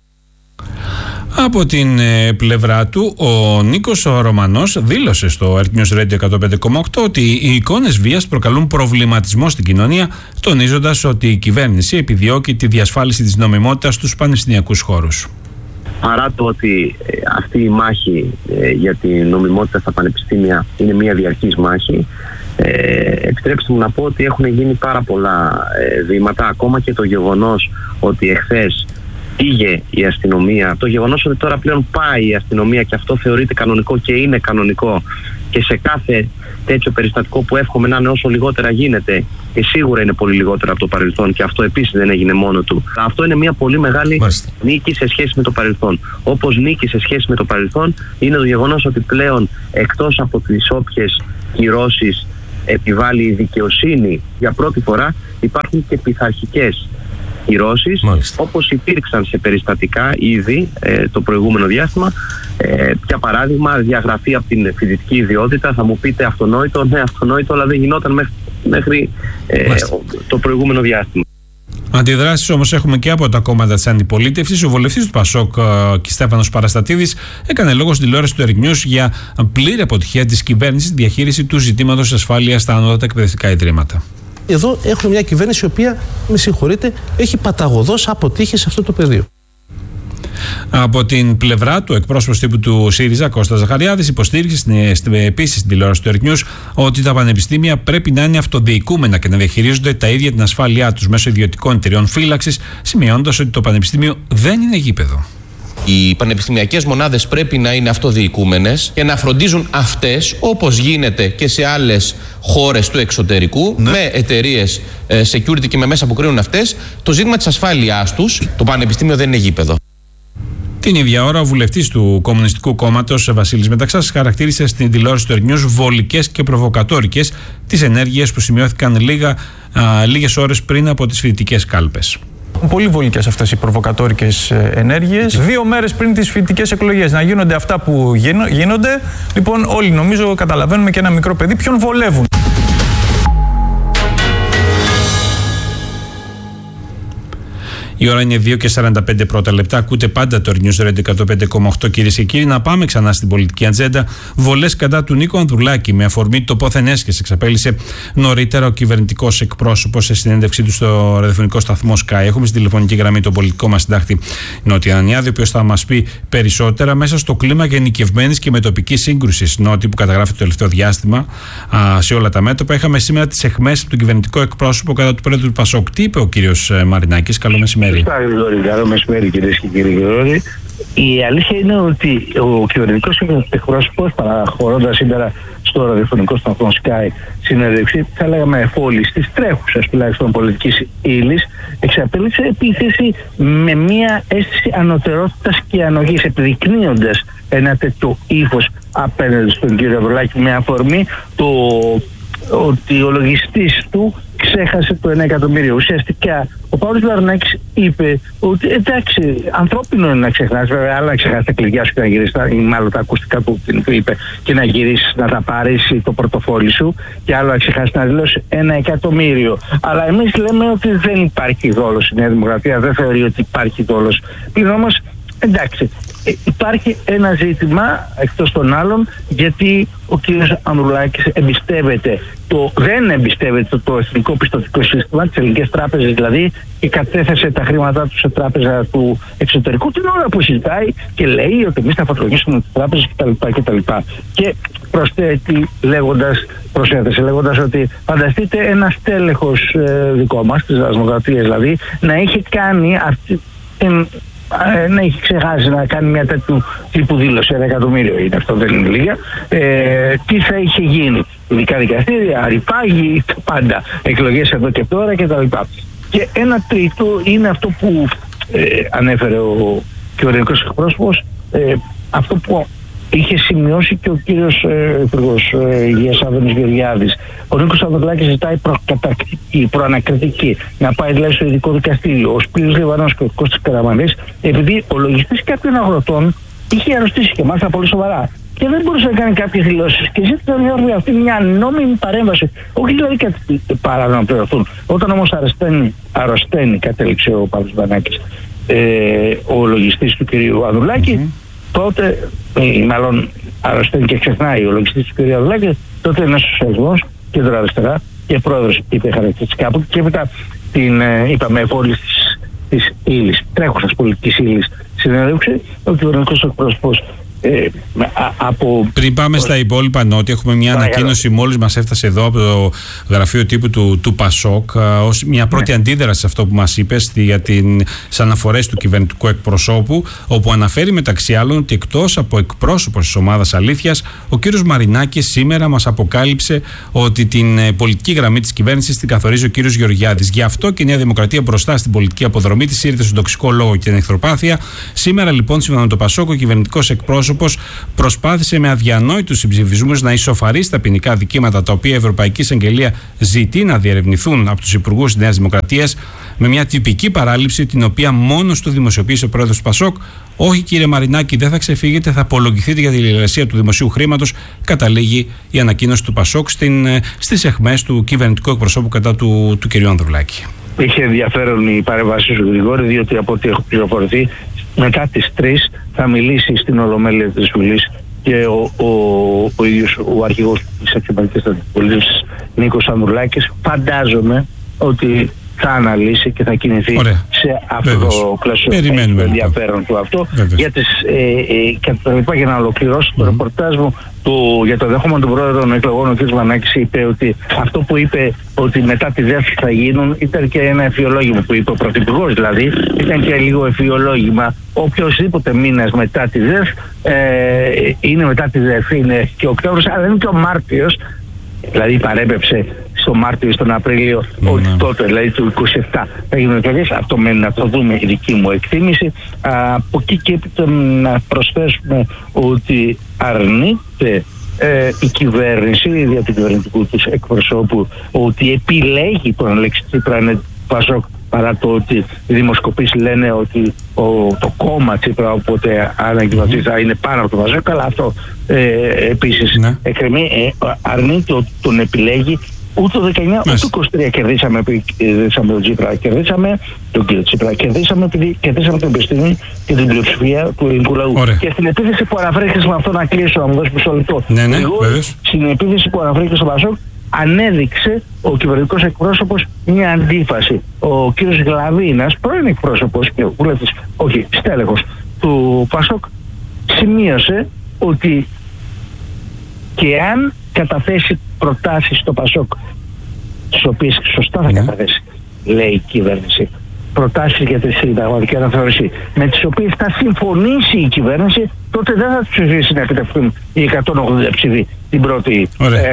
Από την πλευρά του, ο Νίκος ο Ρωμανός δήλωσε στο Earth News Radio 105,8 ότι οι εικόνες βίας προκαλούν προβληματισμό στην κοινωνία, τονίζοντας ότι η κυβέρνηση επιδιώκει τη διασφάλιση της νομιμότητας στους πανεπιστημιακούς χώρους. Παρά το ότι αυτή η μάχη για τη νομιμότητα στα πανεπιστήμια είναι μια διαρκής μάχη, επιτρέψτε μου να πω ότι έχουν γίνει πάρα πολλά βήματα, ακόμα και το γεγονός ότι εχθές πήγε η αστυνομία, το γεγονός ότι τώρα πλέον πάει η αστυνομία και αυτό θεωρείται κανονικό και είναι κανονικό, και σε κάθε τέτοιο περιστατικό που εύχομαι να είναι όσο λιγότερα γίνεται, και σίγουρα είναι πολύ λιγότερα από το παρελθόν, και αυτό επίσης δεν έγινε μόνο του. Αυτό είναι μια πολύ μεγάλη νίκη σε σχέση με το παρελθόν. Όπως νίκη σε σχέση με το παρελθόν είναι το γεγονός ότι πλέον, εκτός από τις όποιες κυρώσεις επιβάλλει η δικαιοσύνη, για πρώτη φορά υπάρχουν και πειθαρχικές κυρώσεις, όπως υπήρξαν σε περιστατικά ήδη το προηγούμενο διάστημα. Για παράδειγμα, διαγραφή από την φοιτητική ιδιότητα. Θα μου πείτε αυτονόητο, ναι, αυτονόητο, αλλά δεν γινόταν μέχρι το προηγούμενο διάστημα. Αντιδράσεις όμως έχουμε και από τα κόμματα της αντιπολίτευσης. Ο βουλευτής του Πασόκ, Στέφανος Παραστατίδης, έκανε λόγο στην τηλεόραση του Earth News για πλήρη αποτυχία της κυβέρνησης στη διαχείριση του ζητήματος ασφάλειας στα ανώτατα εκπαιδευτικά ιδρύματα. Εδώ έχουμε μια κυβέρνηση η οποία, με συγχωρείτε, έχει παταγωδώς αποτύχει σε αυτό το πεδίο. Από την πλευρά του, εκπρόσωπος τύπου του ΣΥΡΙΖΑ, Κώστας Ζαχαριάδης, υποστήριξε επίσης στην τηλεόραση του Earth News ότι τα πανεπιστήμια πρέπει να είναι αυτοδιοικούμενα και να διαχειρίζονται τα ίδια την ασφάλειά τους μέσω ιδιωτικών εταιριών φύλαξης, σημειώνοντας ότι το πανεπιστήμιο δεν είναι γήπεδο. Οι πανεπιστημιακές μονάδες πρέπει να είναι αυτοδιοικούμενες και να φροντίζουν αυτές, όπως γίνεται και σε άλλες χώρες του εξωτερικού, με εταιρείες security και με μέσα που κρίνουν αυτές, το ζήτημα της ασφάλειάς τους. Το πανεπιστήμιο δεν είναι γήπεδο. Την ίδια ώρα, ο βουλευτής του Κομμουνιστικού Κόμματος, Βασίλης Μεταξάς, χαρακτήρισε στην τηλεόραση του Earth News βολικές και προβοκατόρικες τις ενέργειες που σημειώθηκαν λίγες ώρες πριν από τις φοιτητικές κάλπες. Πολύ βολικές αυτές οι προβοκατόρικες ενέργειες. 2 μέρες πριν τις φοιτητικές εκλογές να γίνονται αυτά που γίνονται. Λοιπόν, όλοι νομίζω καταλαβαίνουμε, και ένα μικρό παιδί, ποιον βολεύουν. Η ώρα είναι 2:45 πρώτα λεπτά. Ακούτε πάντα το Earth News Radio 105,8, κυρίες και κύριοι. Να πάμε ξανά στην πολιτική ατζέντα. Βολές κατά του Νίκο Ανδρουλάκη με αφορμή το πόθεν έσχες, εξαπέλυσε νωρίτερα ο κυβερνητικός εκπρόσωπος σε συνέντευξή του στο ραδιοφωνικό σταθμό Sky. Έχουμε στην τηλεφωνική γραμμή τον πολιτικό μας συντάκτη Νότι Ανανιάδη, ο οποίος θα μας πει περισσότερα μέσα στο κλίμα γενικευμένης και μετοπικής σύγκρουσης. Νότι, που καταγράφει το τελευταίο διάστημα σε όλα τα μέτωπα. Είχαμε σήμερα τις αιχμές από τον κυβερνητικό εκπρόσωπο κατά του πρόεδρου του Πασόκ. Τι είπε ο κύριος Μαρινάκης? Καλό μεσημέρι. Καλό μεσημέρι, κυρίες και κύριοι. Η αλήθεια είναι ότι ο κυβερνητικός εκπρόσωπος, παραχωρώντας σήμερα στο ραδιοφωνικό σταθμό Sky συνέντευξη, θα λέγαμε εφόλης της τρέχουσας τουλάχιστον πολιτικής ύλης, εξαπέλυσε επίθεση με μια αίσθηση ανωτερότητας και ανοχής, επιδεικνύοντας ένα τέτοιο ύφος απέναντι στον κύριο Ανδρουλάκη, με αφορμή το ότι ο λογιστής του ξέχασε το 1 εκατομμύριο. Ουσιαστικά ο Παύλος Βαρνάκης είπε ότι εντάξει, ανθρώπινο είναι να ξεχνάς, βέβαια, αλλά να ξεχάσεις τα κλειδιά σου και να γυρίσεις, ή μάλλον τα ακουστικά που είπε, και να γυρίσεις να τα πάρεις το πορτοφόλι σου, και άλλο να ξεχάσεις να δηλώσεις 1 εκατομμύριο. Αλλά εμείς λέμε ότι δεν υπάρχει δόλος. Η Νέα Δημοκρατία δεν θεωρεί ότι υπάρχει δόλος. Πλην όμως, εντάξει, υπάρχει ένα ζήτημα εκτός των άλλων, γιατί ο κύριος Ανδρουλάκης δεν εμπιστεύεται το εθνικό πιστωτικό σύστημα, τις ελληνικές τράπεζες δηλαδή, και κατέθεσε τα χρήματά του σε τράπεζα του εξωτερικού την ώρα που συζητάει και λέει ότι εμείς θα φορολογήσουμε τις τράπεζες κτλ. Και προσθέτει λέγοντας ότι φανταστείτε ένα στέλεχος δικό μας, της Δημοκρατίας δηλαδή, να έχει κάνει αυτή να έχει ξεχάσει να κάνει μια τέτοιου τύπου δήλωση, 1 εκατομμύριο είναι αυτό, δεν είναι λίγα, τι θα είχε γίνει? Ειδικά δικαστήρια, ρηπάγι, πάντα, εκλογές εδώ και τώρα κτλ. Και ένα τρίτο είναι αυτό που ανέφερε ο κυβερνητικός εκπρόσωπος, αυτό που είχε σημειώσει και ο κύριος Υπουργός Υγείας Άδωνης Γεωργιάδης. Ο Νίκος Ανδρουλάκης ζητάει προανακριτική, να πάει δηλαδή στο ειδικό δικαστήριο. Ο Σπύρος Λιβανός και ο Κώστας Καραμανής, επειδή ο λογιστής κάποιων αγροτών είχε αρρωστήσει και μάλιστα πολύ σοβαρά και δεν μπορούσε να κάνει κάποιες δηλώσεις και ζήτησαν αυτή μια νόμιμη παρέμβαση, όχι δηλαδή κάτι παρά να πληρωθούν. Όταν όμως αρρωσταίνει, κατέληξε ο Παύλος Μπανάκης, ο λογιστής του κυρίου Ανδρουλάκη, τότε, μάλλον αρρωσταίνει και ξεχνάει ο λογιστής του κυρίου Ανδρουλάκη, τότε είναι σοσιαλισμός, κεντροαριστερά και πρόεδρος είπε χαρακτηριστικά από και έπειτα την είπαμε εφόλης της ύλης, τρέχουσας πολιτικής ύλης συνέντευξη, ο κυβερνητικός εκπρόσωπος Πριν πάμε στα υπόλοιπα νότια, έχουμε μια ανακοίνωση μόλις μας έφτασε εδώ από το γραφείο τύπου του Πασόκ ως μια πρώτη αντίδραση σε αυτό που μας είπες για τις αναφορές του κυβερνητικού εκπροσώπου, όπου αναφέρει μεταξύ άλλων ότι εκτός από εκπρόσωπος της ομάδας Αλήθειας, ο κύριος Μαρινάκης σήμερα μας αποκάλυψε ότι την πολιτική γραμμή της κυβέρνησης την καθορίζει ο κύριος Γεωργιάδης. Γι' αυτό και η Νέα Δημοκρατία μπροστά στην πολιτική αποδρομή της ήρθε στον τοξικό λόγο και την εχθροπάθεια. Σήμερα λοιπόν, σύμφωνα με το Πασόκ, ο κυβερνητικός εκπρόσωπος προσπάθησε με αδιανόητους συμψηφισμούς να ισοφαρίσει τα ποινικά δικήματα τα οποία η Ευρωπαϊκή Εισαγγελία ζητεί να διερευνηθούν από τους υπουργούς της Νέας Δημοκρατίας, με μια τυπική παράληψη την οποία μόνος του δημοσιοποίησε ο πρόεδρος του Πασόκ. Όχι κύριε Μαρινάκη, δεν θα ξεφύγετε, θα απολογηθείτε για τη λογοκρισία του δημοσίου χρήματος, καταλήγει η ανακοίνωση του Πασόκ στις αιχμές του κυβερνητικού εκπροσώπου κατά του κ. Ανδρουλάκη. Είχε ενδιαφέρον η παρέμβαση του Γρηγόρη, διότι από ό,τι έχω πληροφορηθεί, μετά τις 3 θα μιλήσει στην Ολομέλεια της Βουλής και ο ίδιος ο αρχηγός της Αξιωματικής Αντιπολίτευσης Νίκος Ανδρουλάκης. Φαντάζομαι ότι θα αναλύσει και θα κινηθεί σε αυτό το κλασικό ενδιαφέρον του αυτό. Για να ολοκληρώσω το ρεπορτάζ μου για το δέχομαι των πρόεδρων εκλογών, ο κ. Μανάκης είπε ότι αυτό που είπε ότι μετά τη ΔΕΦ θα γίνουν ήταν και ένα εφιολόγημα που είπε ο Πρωθυπουργός, δηλαδή ήταν και λίγο εφιολόγημα. Οποιοσδήποτε μήνας μετά τη ΔΕΦ είναι μετά τη ΔΕΦ, είναι και Οκτώβριος, αλλά είναι και ο Μάρτιος, δηλαδή παρέπεψε στο Μάρτιο ή στον Απρίλιο, ότι τότε, δηλαδή του 27 θα γίνουν εκλογές. Αυτό μένει να το δούμε, η δική μου εκτίμηση. Από εκεί και έπειτα να προσθέσουμε ότι αρνείται η κυβέρνηση, δια του κυβερνητικού της εκπροσώπου, ότι επιλέγει τον Αλέξη Τσίπρα Πασόκ, παρά το ότι οι δημοσκοπήσεις λένε ότι το κόμμα Τσίπρα, οπότε αναγκαστικά θα είναι πάνω από το Πασόκ, αλλά αυτό επίσης εκκρεμεί. Αρνείται ότι τον επιλέγει. Ούτε το 19 ούτε το 23 κερδίσαμε τον Τσίπρα. Κερδίσαμε τον κύριο Τσίπρα. Κερδίσαμε την επιστήμη και την πλειοψηφία του ελληνικού λαού. Και στην επίθεση που αναφέρθηκε με αυτό να κλείσω, να μου δώσει μισό λεπτό. Στην επίθεση που αναφέρθηκε στο Πασόκ, ανέδειξε ο κυβερνητικός εκπρόσωπος μια αντίφαση. Ο κύριος Γλαβίνας, πρώην εκπρόσωπος και βουλευτής, όχι στέλεχος του Πασόκ, σημείωσε ότι και αν καταθέσει προτάσεις στο Πασόκ, τις οποίες σωστά θα καταθέσει, λέει η κυβέρνηση, προτάσεις για τη συνταγματική αναθεώρηση, με τις οποίες θα συμφωνήσει η κυβέρνηση, τότε δεν θα τους ψηφίσει να επιτευχθούν οι 180 ψηφοί την πρώτη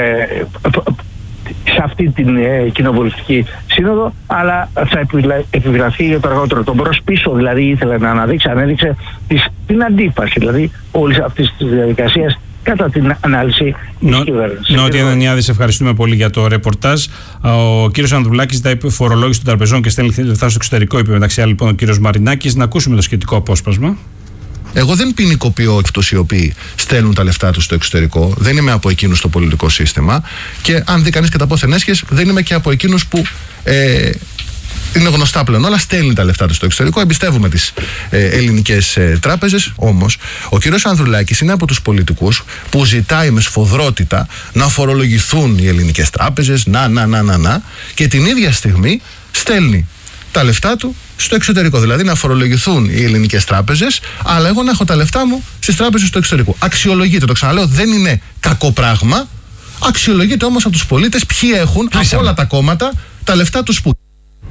σε αυτή την κοινοβουλευτική σύνοδο, αλλά θα επιβεβαιωθεί για το αργότερο. Τον μπρος πίσω δηλαδή ήθελε να ανέδειξε την αντίφαση δηλαδή όλης αυτής της διαδικασίας κατά την ανάλυση της κυβέρνησης. Νότια Δανιάδη, σε ευχαριστούμε πολύ για το ρεπορτάζ. Ο κύριος Ανδρουλάκης ζητάει φορολόγηση των τραπεζών και στέλνει λεφτά στο εξωτερικό, είπε μεταξύ άλλων λοιπόν ο κύριος Μαρινάκης. Να ακούσουμε το σχετικό απόσπασμα. Εγώ δεν ποινικοποιώ αυτούς οι οποίοι στέλνουν τα λεφτά τους στο εξωτερικό. Δεν είμαι από εκείνους στο πολιτικό σύστημα. Και αν δει κανείς και τα πόθεν έσχες, δεν είμαι και από εκείνους που είναι γνωστά πλέον όλα, στέλνει τα λεφτά του στο εξωτερικό. Εμπιστεύουμε τις ελληνικές τράπεζες. Όμως, ο κ. Ανδρουλάκης είναι από τους πολιτικούς που ζητάει με σφοδρότητα να φορολογηθούν οι ελληνικές τράπεζες. Και την ίδια στιγμή στέλνει τα λεφτά του στο εξωτερικό. Δηλαδή να φορολογηθούν οι ελληνικές τράπεζες, αλλά εγώ να έχω τα λεφτά μου στις τράπεζες του εξωτερικού. Αξιολογείται, το ξαναλέω, δεν είναι κακό πράγμα. Αξιολογείται όμως από τους πολίτες ποιοι έχουν από όλα τα κόμματα τα λεφτά τους που.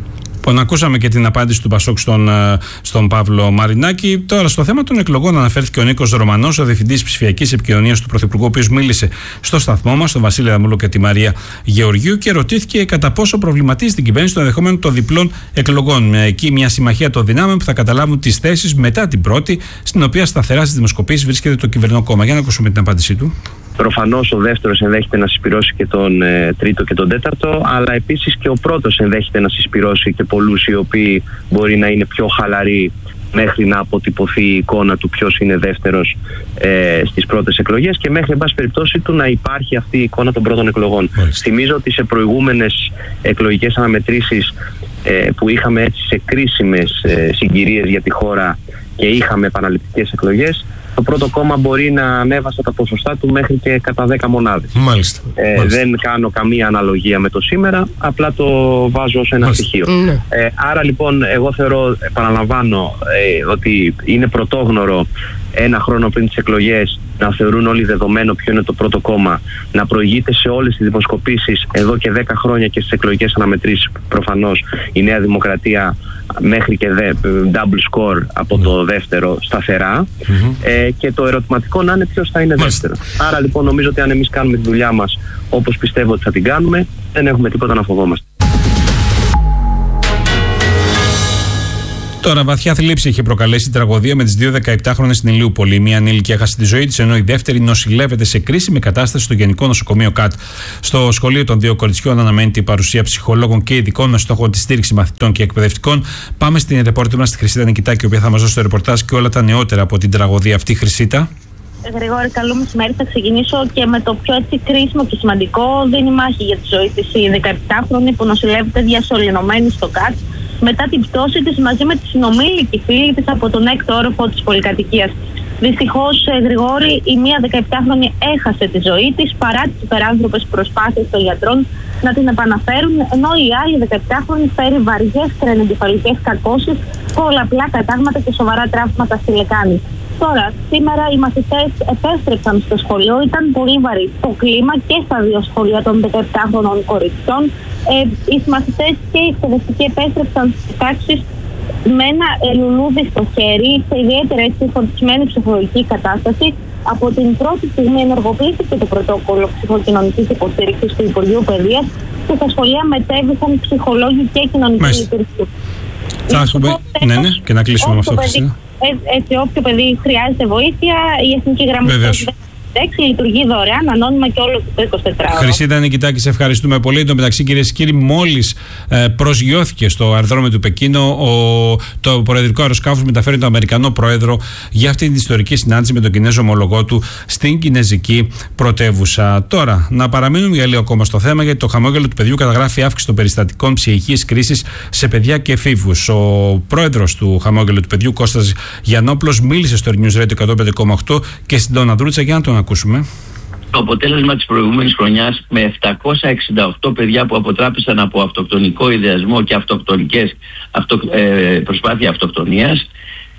Λοιπόν, ακούσαμε και την απάντηση του Πασόκ στον Παύλο Μαρινάκη. Τώρα, στο θέμα των εκλογών αναφέρθηκε ο Νίκος Ρωμανός, ο Διευθυντής Ψηφιακής Επικοινωνίας του Πρωθυπουργού, ο οποίος μίλησε στο σταθμό μας, τον Βασίλη Δαμούλο και τη Μαρία Γεωργίου, και ρωτήθηκε κατά πόσο προβληματίζει την κυβέρνηση το ενδεχόμενο των διπλών εκλογών. Εκεί μια συμμαχία των δυνάμεων που θα καταλάβουν τις θέσεις μετά την πρώτη, στην οποία σταθερά στις δημοσκοπήσεις βρίσκεται το κυβερνό κόμμα. Για να ακούσουμε την απάντησή του. Προφανώς ο δεύτερος ενδέχεται να συσπυρώσει και τον τρίτο και τον τέταρτο, αλλά επίσης και ο πρώτος ενδέχεται να συσπυρώσει και πολλούς οι οποίοι μπορεί να είναι πιο χαλαροί μέχρι να αποτυπωθεί η εικόνα του ποιος είναι δεύτερος στις πρώτες εκλογές και μέχρι, εν πάση περιπτώσει, του να υπάρχει αυτή η εικόνα των πρώτων εκλογών. Θυμίζω ότι σε προηγούμενες εκλογικές αναμετρήσεις που είχαμε έτσι σε κρίσιμες συγκυρίες για τη χώρα και είχαμε επαναληπτικές εκλογές, το πρώτο κόμμα μπορεί να ανέβασε τα ποσοστά του μέχρι και κατά 10 μονάδες. Μάλιστα. Δεν κάνω καμία αναλογία με το σήμερα, απλά το βάζω ως ένα στοιχείο. Άρα λοιπόν εγώ θεωρώ, επαναλαμβάνω, ότι είναι πρωτόγνωρο ένα χρόνο πριν τις εκλογές να θεωρούν όλοι δεδομένο ποιο είναι το πρώτο κόμμα, να προηγείται σε όλες τις δημοσκοπήσεις εδώ και 10 χρόνια και στις εκλογικές αναμετρήσεις προφανώς η Νέα Δημοκρατία μέχρι και double score από το δεύτερο σταθερά και το ερωτηματικό να είναι ποιος θα είναι δεύτερο. Άρα λοιπόν νομίζω ότι αν εμείς κάνουμε τη δουλειά μας όπως πιστεύω ότι θα την κάνουμε, δεν έχουμε τίποτα να φοβόμαστε. Τώρα, βαθιά θλίψη είχε προκαλέσει η τραγωδία με τις δύο 17χρονες στην Ηλιούπολη. Μία ανήλικη έχασε τη ζωή της, ενώ η δεύτερη νοσηλεύεται σε κρίσιμη κατάσταση στο Γενικό Νοσοκομείο ΚΑΤ. Στο σχολείο των δύο κοριτσιών αναμένεται η παρουσία ψυχολόγων και ειδικών με στόχο τη στήριξη μαθητών και εκπαιδευτικών. Πάμε στην ρεπόρτερ μας, τη Χρυσίτα Νικητάκη, η οποία θα μας δώσει το ρεπορτάζ και όλα τα νεότερα από την τραγωδία αυτή. Χρυσίτα. Γρηγόρη, καλό μεσημέρι. Θα ξεκινήσω και με το πιο κρίσιμο και σημαντικό. Δίνει μάχη για τη ζωή της η 17χρονη που νοσηλεύεται διασωληνωμένη στο ΚΑΤ μετά την πτώση της μαζί με τη συνομήλικη φίλη της από τον έκτο όροφο της πολυκατοικίας. Δυστυχώς, Γρηγόρη, η μία 17χρονη έχασε τη ζωή της παρά τις υπεράνθρωπες προσπάθειες των γιατρών να την επαναφέρουν, ενώ η άλλη 17χρονη φέρει βαριές κρανιοεγκεφαλικές κακώσεις, πολλαπλά κατάγματα και σοβαρά τραύματα στη λεκάνη. Τώρα, σήμερα οι μαθητές επέστρεψαν στο σχολείο, ήταν πολύ βαρύ το κλίμα και στα δύο σχολεία των 17χρονων κοριτσιών. Οι μαθητές και οι εκπαιδευτικοί επέστρεψαν στις τάξεις με ένα λουλούδι στο χέρι, σε ιδιαίτερα φορτισμένη ψυχολογική κατάσταση. Από την πρώτη στιγμή ενεργοποιήθηκε το πρωτόκολλο ψυχοκοινωνικής υποστήριξης του Υπουργείου Παιδείας και στα σχολεία μετέβησαν ψυχολόγοι και κοινωνικοί υπηρεσίες. Θα έχουμε. Ναι, και να κλείσουμε με αυτό. Έτσι, όποιο παιδί χρειάζεται βοήθεια, η Εθνική Γραμμή λειτουργεί δωρεάν, ανώνυμα και όλο το 24ωρο. Χρυσίτα Νικητάκη, σε ευχαριστούμε πολύ. Εν τω μεταξύ, κυρίες και κύριοι, μόλις προσγειώθηκε στο αεροδρόμιο του Πεκίνο, το προεδρικό αεροσκάφος μεταφέρει τον Αμερικανό πρόεδρο για αυτή την ιστορική συνάντηση με τον Κινέζο ομολογό του στην Κινέζικη πρωτεύουσα. Τώρα, να παραμείνουμε για λίγο ακόμα στο θέμα, γιατί το χαμόγελο του παιδιού καταγράφει αύξηση των περιστατικών ψυχικής κρίσης σε παιδιά και εφήβους. Ο πρόεδρος του χαμόγελου του παιδιού, Κώστας Γιαννόπουλος, μίλησε στο News Radio 105,8 και στην Τόνα Δρούτσα. Για να τον ακούσουμε. Το αποτέλεσμα της προηγούμενης χρονιάς με 768 παιδιά που αποτράπησαν από αυτοκτονικό ιδεασμό και αυτοκτονικές προσπάθεια αυτοκτονίας,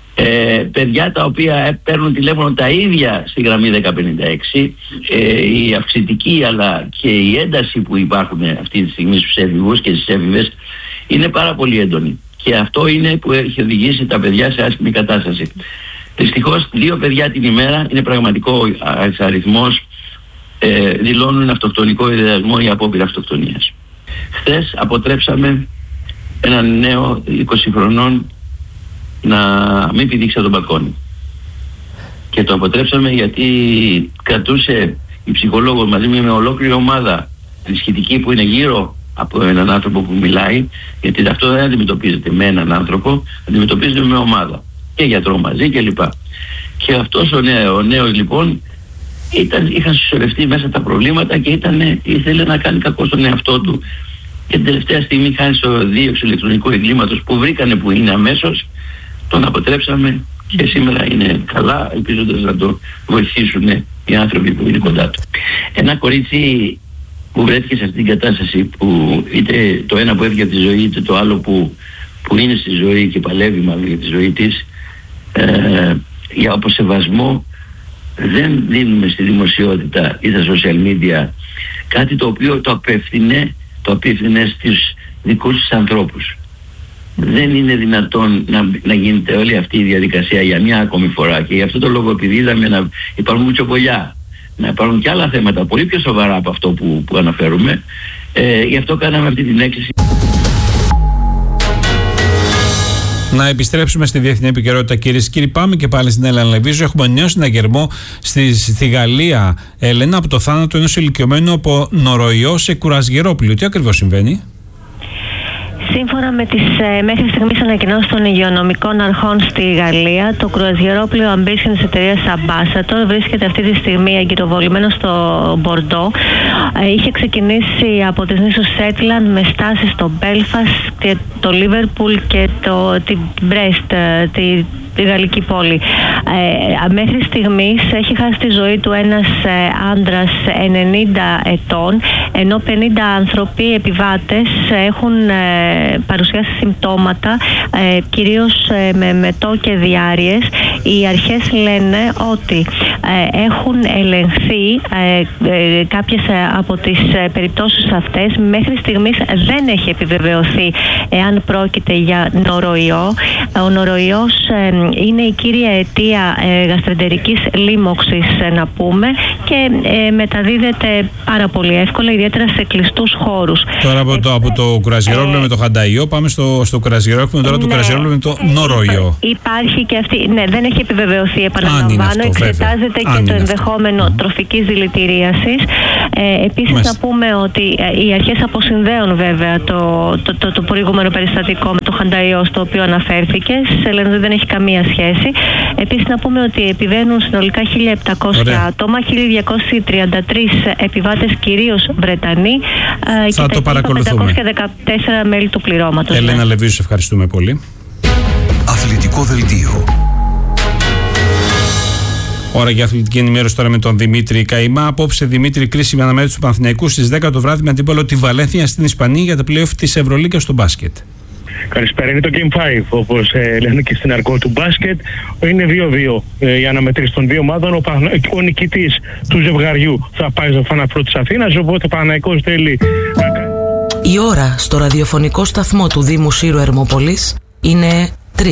παιδιά τα οποία παίρνουν τηλέφωνο τα ίδια στη γραμμή 1056, η αυξητική αλλά και η ένταση που υπάρχουν αυτή τη στιγμή στους έφηβους και στις έφηβες είναι πάρα πολύ έντονη και αυτό είναι που έχει οδηγήσει τα παιδιά σε άσχημη κατάσταση. Δυστυχώς 2 παιδιά την ημέρα είναι πραγματικό αριθμός, δηλώνουν αυτοκτονικό ιδεασμό ή απόπειρα αυτοκτονίας. Χθες αποτρέψαμε έναν νέο 20 χρονών να μην πηδήξει από τον μπαλκόνι. Και το αποτρέψαμε γιατί κρατούσε η ψυχολόγος μαζί με ολόκληρη ομάδα ενισχυτική που είναι γύρω από έναν άνθρωπο που μιλάει, γιατί αυτό δεν αντιμετωπίζεται με έναν άνθρωπο, αντιμετωπίζεται με ομάδα. Και γιατρό μαζί κλπ. Και αυτός ο νέος λοιπόν είχαν συσσωρευτεί μέσα τα προβλήματα και ήθελε να κάνει κακό στον εαυτό του. Και την τελευταία στιγμή, χάρη στο δίωξη ηλεκτρονικού εγκλήματος που βρήκανε που είναι αμέσως, τον αποτρέψαμε και σήμερα είναι καλά, ελπίζοντας να το βοηθήσουν οι άνθρωποι που είναι κοντά του. Ένα κορίτσι που βρέθηκε σε αυτήν την κατάσταση, που είτε το ένα που έφυγε από τη ζωή, είτε το άλλο που είναι στη ζωή και παλεύει μάλλον για τη ζωή της, για αποσεβασμό δεν δίνουμε στη δημοσιότητα ή στα social media κάτι το οποίο το απέφθινε στους δικούς τους ανθρώπους. δεν είναι δυνατόν να γίνεται όλη αυτή η διαδικασία για μια ακόμη φορά, και γι' αυτό το λόγο, επειδή είδαμε να υπάρχουν κουτσομπολιά, να υπάρχουν και άλλα θέματα πολύ πιο σοβαρά από αυτό που αναφέρουμε, γι' αυτό κάναμε αυτή την έκκληση. Να επιστρέψουμε στη διεθνή επικαιρότητα, κυρίες και κύριοι. Πάμε και πάλι στην Έλενα Λεβίζου. Έχουμε νέο συναγερμό στη Γαλλία, Έλενα, από το θάνατο ενός ηλικιωμένου από νοροϊό σε κουρασγερόπλοιο. Τι ακριβώς συμβαίνει? Σύμφωνα με τις μέχρι στιγμής ανακοινώσεις των υγειονομικών αρχών στη Γαλλία, το κρουαζιερόπλοιο Ambition της εταιρείας Ambassador βρίσκεται αυτή τη στιγμή εγκυροβολημένο στο Μπορντό. Είχε ξεκινήσει από τις νήσους Σέτλαντ με στάση στο Belfast, το Λίβερπουλ και την Μπρέστ, τη γαλλική πόλη. Μέχρι στιγμής έχει χάσει τη ζωή του ένας άντρας 90 ετών, ενώ 50 άνθρωποι, επιβάτες, έχουν παρουσιάσει συμπτώματα, κυρίως με μετό και διάρειες. Οι αρχές λένε ότι έχουν ελεγχθεί κάποιες από τις περιπτώσεις αυτές. Μέχρι στιγμής δεν έχει επιβεβαιωθεί εάν πρόκειται για νοροϊό. Ο νοροϊός είναι η κύρια αιτία γαστρεντερικής λίμωξης, να πούμε, και μεταδίδεται πάρα πολύ εύκολα, ιδιαίτερα σε κλειστούς χώρους. Τώρα από το κουρασγερόπλοιο με το χανταϊό πάμε στο κουρασγερόπλοιο τώρα, το κουρασγερόπλοιο με το νοροϊό. Υπάρχει και αυτή, ναι, δεν έχει επιβεβαιωθεί, επαναλαμβάνω, εξετάζεται και το ενδεχόμενο τροφικής δηλητηρίασης. Επίσης να πούμε ότι οι αρχές αποσυνδέουν βέβαια το προηγούμενο περιστατικό με το χανταϊό στο οποίο αναφέρθηκε, λένε ότι δεν έχει καμία σχέση. Επίσης να πούμε ότι επιβαίνουν συνολικά 1.700 άτομα, 1.233 επιβάτες, κυρίως Βρετανοί, και τα 514 μέλη του πληρώματος. Έλενα Λεβίζου, σε ευχαριστούμε πολύ. Αθλητικό δελτίο. Ώρα για αθλητική ενημέρωση τώρα με τον Δημήτρη Καημά. Απόψε, Δημήτρη, κρίσιμη αναμέτρηση του Παναθηναϊκού στις 10 το βράδυ με αντίπαλο τη Βαλένθια στην Ισπανία για τα play-off της Ευρωλίγκας στο μπάσκετ. Καλησπέρα. Είναι το Game 5, όπως λένε και στην αρκό του μπάσκετ. Είναι 2-2 η αναμετρήση των δύο ομάδων. Ο νικητής του ζευγαριού θα πάει στο Final Four της Αθήνας, οπότε ο Παναθηναϊκός θέλει να κάνει... Η ώρα στο ραδιοφωνικό σταθμό του Δήμου Σύρου Ερμόπολης είναι 3.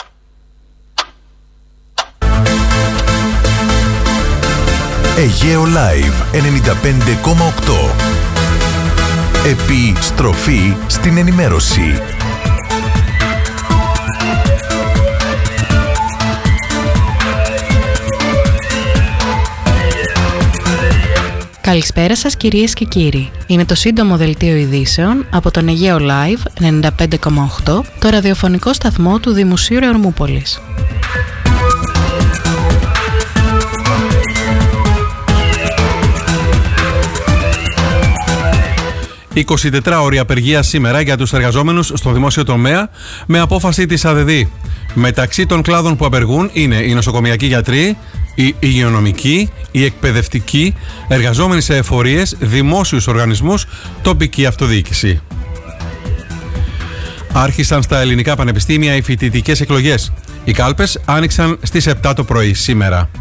Αιγαίο Live 95,8. Επιστροφή στην ενημέρωση. Καλησπέρα σας, κυρίες και κύριοι. Είναι το σύντομο δελτίο ειδήσεων από τον Αιγαίο Live 95,8, το ραδιοφωνικό σταθμό του Δημοσίου Ερμούπολης. 24 ώρια απεργία σήμερα για τους εργαζόμενους στο δημόσιο τομέα με απόφαση της ΑΔΔ. Μεταξύ των κλάδων που απεργούν είναι οι νοσοκομιακοί γιατροί, οι υγειονομικοί, οι εκπαιδευτικοί, εργαζόμενοι σε εφορίες, δημόσιους οργανισμούς, τοπική αυτοδιοίκηση. Άρχισαν στα ελληνικά πανεπιστήμια οι φοιτητικές εκλογές. Οι κάλπες άνοιξαν στις 7 το πρωί σήμερα.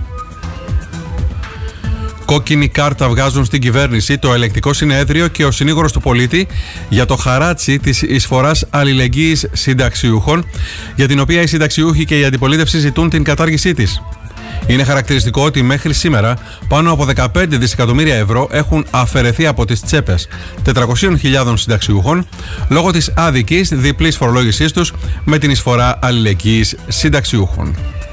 Κόκκινη κάρτα βγάζουν στην κυβέρνηση το Ελεγκτικό Συνέδριο και ο συνήγορος του πολίτη για το χαράτσι της εισφοράς αλληλεγγύης συνταξιούχων, για την οποία οι συνταξιούχοι και η αντιπολίτευση ζητούν την κατάργησή της. Είναι χαρακτηριστικό ότι μέχρι σήμερα πάνω από 15 δισεκατομμύρια ευρώ έχουν αφαιρεθεί από τις τσέπες 400.000 συνταξιούχων λόγω της άδικης διπλής φορολόγησής τους με την εισφορά αλληλεγγύης συνταξιούχων.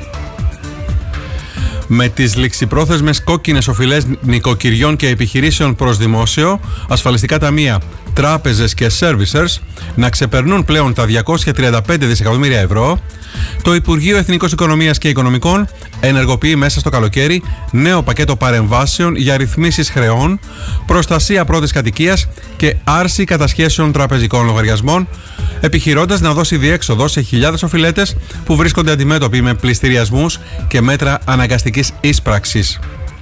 Με τις ληξιπρόθεσμες κόκκινες οφειλές νοικοκυριών και επιχειρήσεων προς δημόσιο, ασφαλιστικά ταμεία, τράπεζες και servicers να ξεπερνούν πλέον τα 235 δισεκατομμύρια ευρώ, το Υπουργείο Εθνικής Οικονομίας και Οικονομικών ενεργοποιεί μέσα στο καλοκαίρι νέο πακέτο παρεμβάσεων για ρυθμίσεις χρεών, προστασία πρώτης κατοικίας και άρση κατασχέσεων τραπεζικών λογαριασμών, επιχειρώντας να δώσει διέξοδο σε χιλιάδες οφειλέτες που βρίσκονται αντιμέτωποι με πληστηριασμούς και μέτρα αναγκαστικής εισπράξης.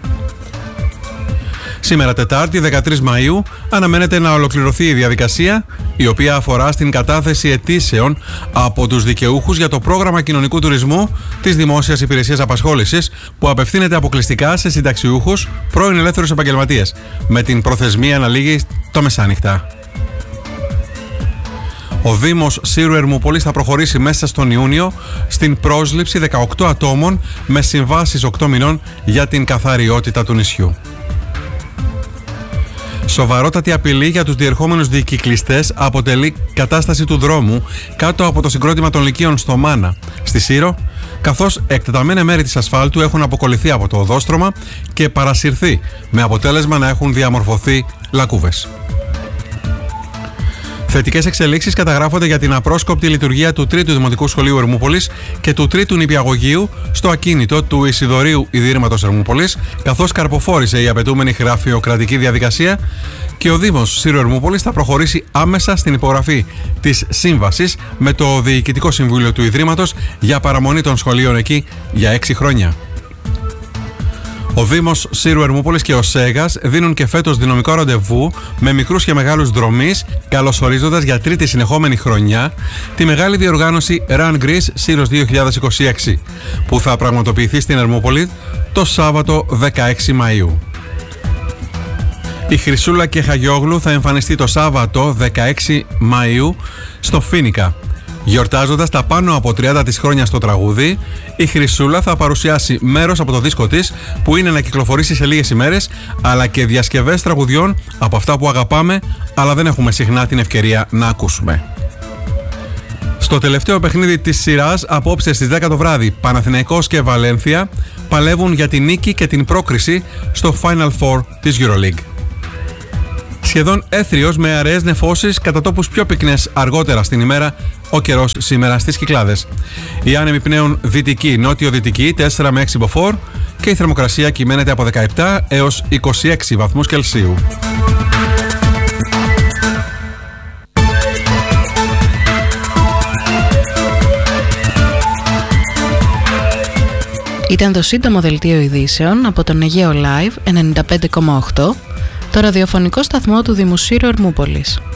Σήμερα Τετάρτη, 13 Μαΐου, αναμένεται να ολοκληρωθεί η διαδικασία, η οποία αφορά στην κατάθεση αιτήσεων από τους δικαιούχους για το πρόγραμμα κοινωνικού τουρισμού της Δημόσιας Υπηρεσίας Απασχόλησης, που απευθύνεται αποκλειστικά σε συνταξιούχους, πρώην ελεύθερους επαγγελματίες, με την προθεσμία να λήγει το μεσάνυχτα. Ο Δήμος Σύρου Ερμούπολης θα προχωρήσει μέσα στον Ιούνιο στην πρόσληψη 18 ατόμων με συμβάσεις 8 μηνών για την καθαριότητα του νησιού. Σοβαρότατη απειλή για τους διερχόμενους διεκυκλιστές αποτελεί κατάσταση του δρόμου κάτω από το συγκρότημα των λυκείων στο Μάνα, στη Σύρο, καθώς εκτεταμένα μέρη της ασφάλτου έχουν αποκολληθεί από το οδόστρωμα και παρασυρθεί, με αποτέλεσμα να έχουν διαμορφωθεί λακκούβες. Θετικές εξελίξεις καταγράφονται για την απρόσκοπτη λειτουργία του 3ου Δημοτικού Σχολείου Ερμούπολης και του 3ου Νηπιαγωγείου στο ακίνητο του Ισιδωρίου Ιδρύματος Ερμούπολης, καθώς καρποφόρησε η απαιτούμενη γραφειοκρατική διαδικασία και ο Δήμος Σύρου Ερμούπολης θα προχωρήσει άμεσα στην υπογραφή της σύμβασης με το Διοικητικό Συμβούλιο του Ιδρύματος για παραμονή των σχολείων εκεί για 6 χρόνια. Ο Δήμος Σύρου Ερμούπολης και ο ΣΕΓΑΣ δίνουν και φέτος δυναμικό ραντεβού με μικρούς και μεγάλους δρομείς, καλωσορίζοντας για τρίτη συνεχόμενη χρονιά τη μεγάλη διοργάνωση Run Greece Syros 2026, που θα πραγματοποιηθεί στην Ερμούπολη το Σάββατο 16 Μαΐου. Η Χρυσούλα Κεχαγιόγλου θα εμφανιστεί το Σάββατο 16 Μαΐου στο Φοίνικα. Γιορτάζοντας τα πάνω από 30 της χρόνια στο τραγούδι, η Χρυσούλα θα παρουσιάσει μέρος από το δίσκο της που είναι να κυκλοφορήσει σε λίγες ημέρες, αλλά και διασκευές τραγουδιών από αυτά που αγαπάμε αλλά δεν έχουμε συχνά την ευκαιρία να ακούσουμε. Στο τελευταίο παιχνίδι της σειράς, απόψε στις 10 το βράδυ, Παναθηναϊκός και Βαλένθια παλεύουν για την νίκη και την πρόκριση στο Final Four της EuroLeague. Σχεδόν έθριος με αραιές νεφώσεις κατά τόπους πιο πυκνές αργότερα στην ημέρα ο καιρός σήμερα στις Κυκλάδες. Οι άνεμοι πνέουν δυτική, νότιο-δυτική 4 με 6 μποφόρ και η θερμοκρασία κυμαίνεται από 17 έως 26 βαθμούς Κελσίου. Ήταν το σύντομο δελτίο ειδήσεων από τον Αιγαίο Live 95,8, το ραδιοφωνικό σταθμό του Δήμου Σύρου Ερμούπολης.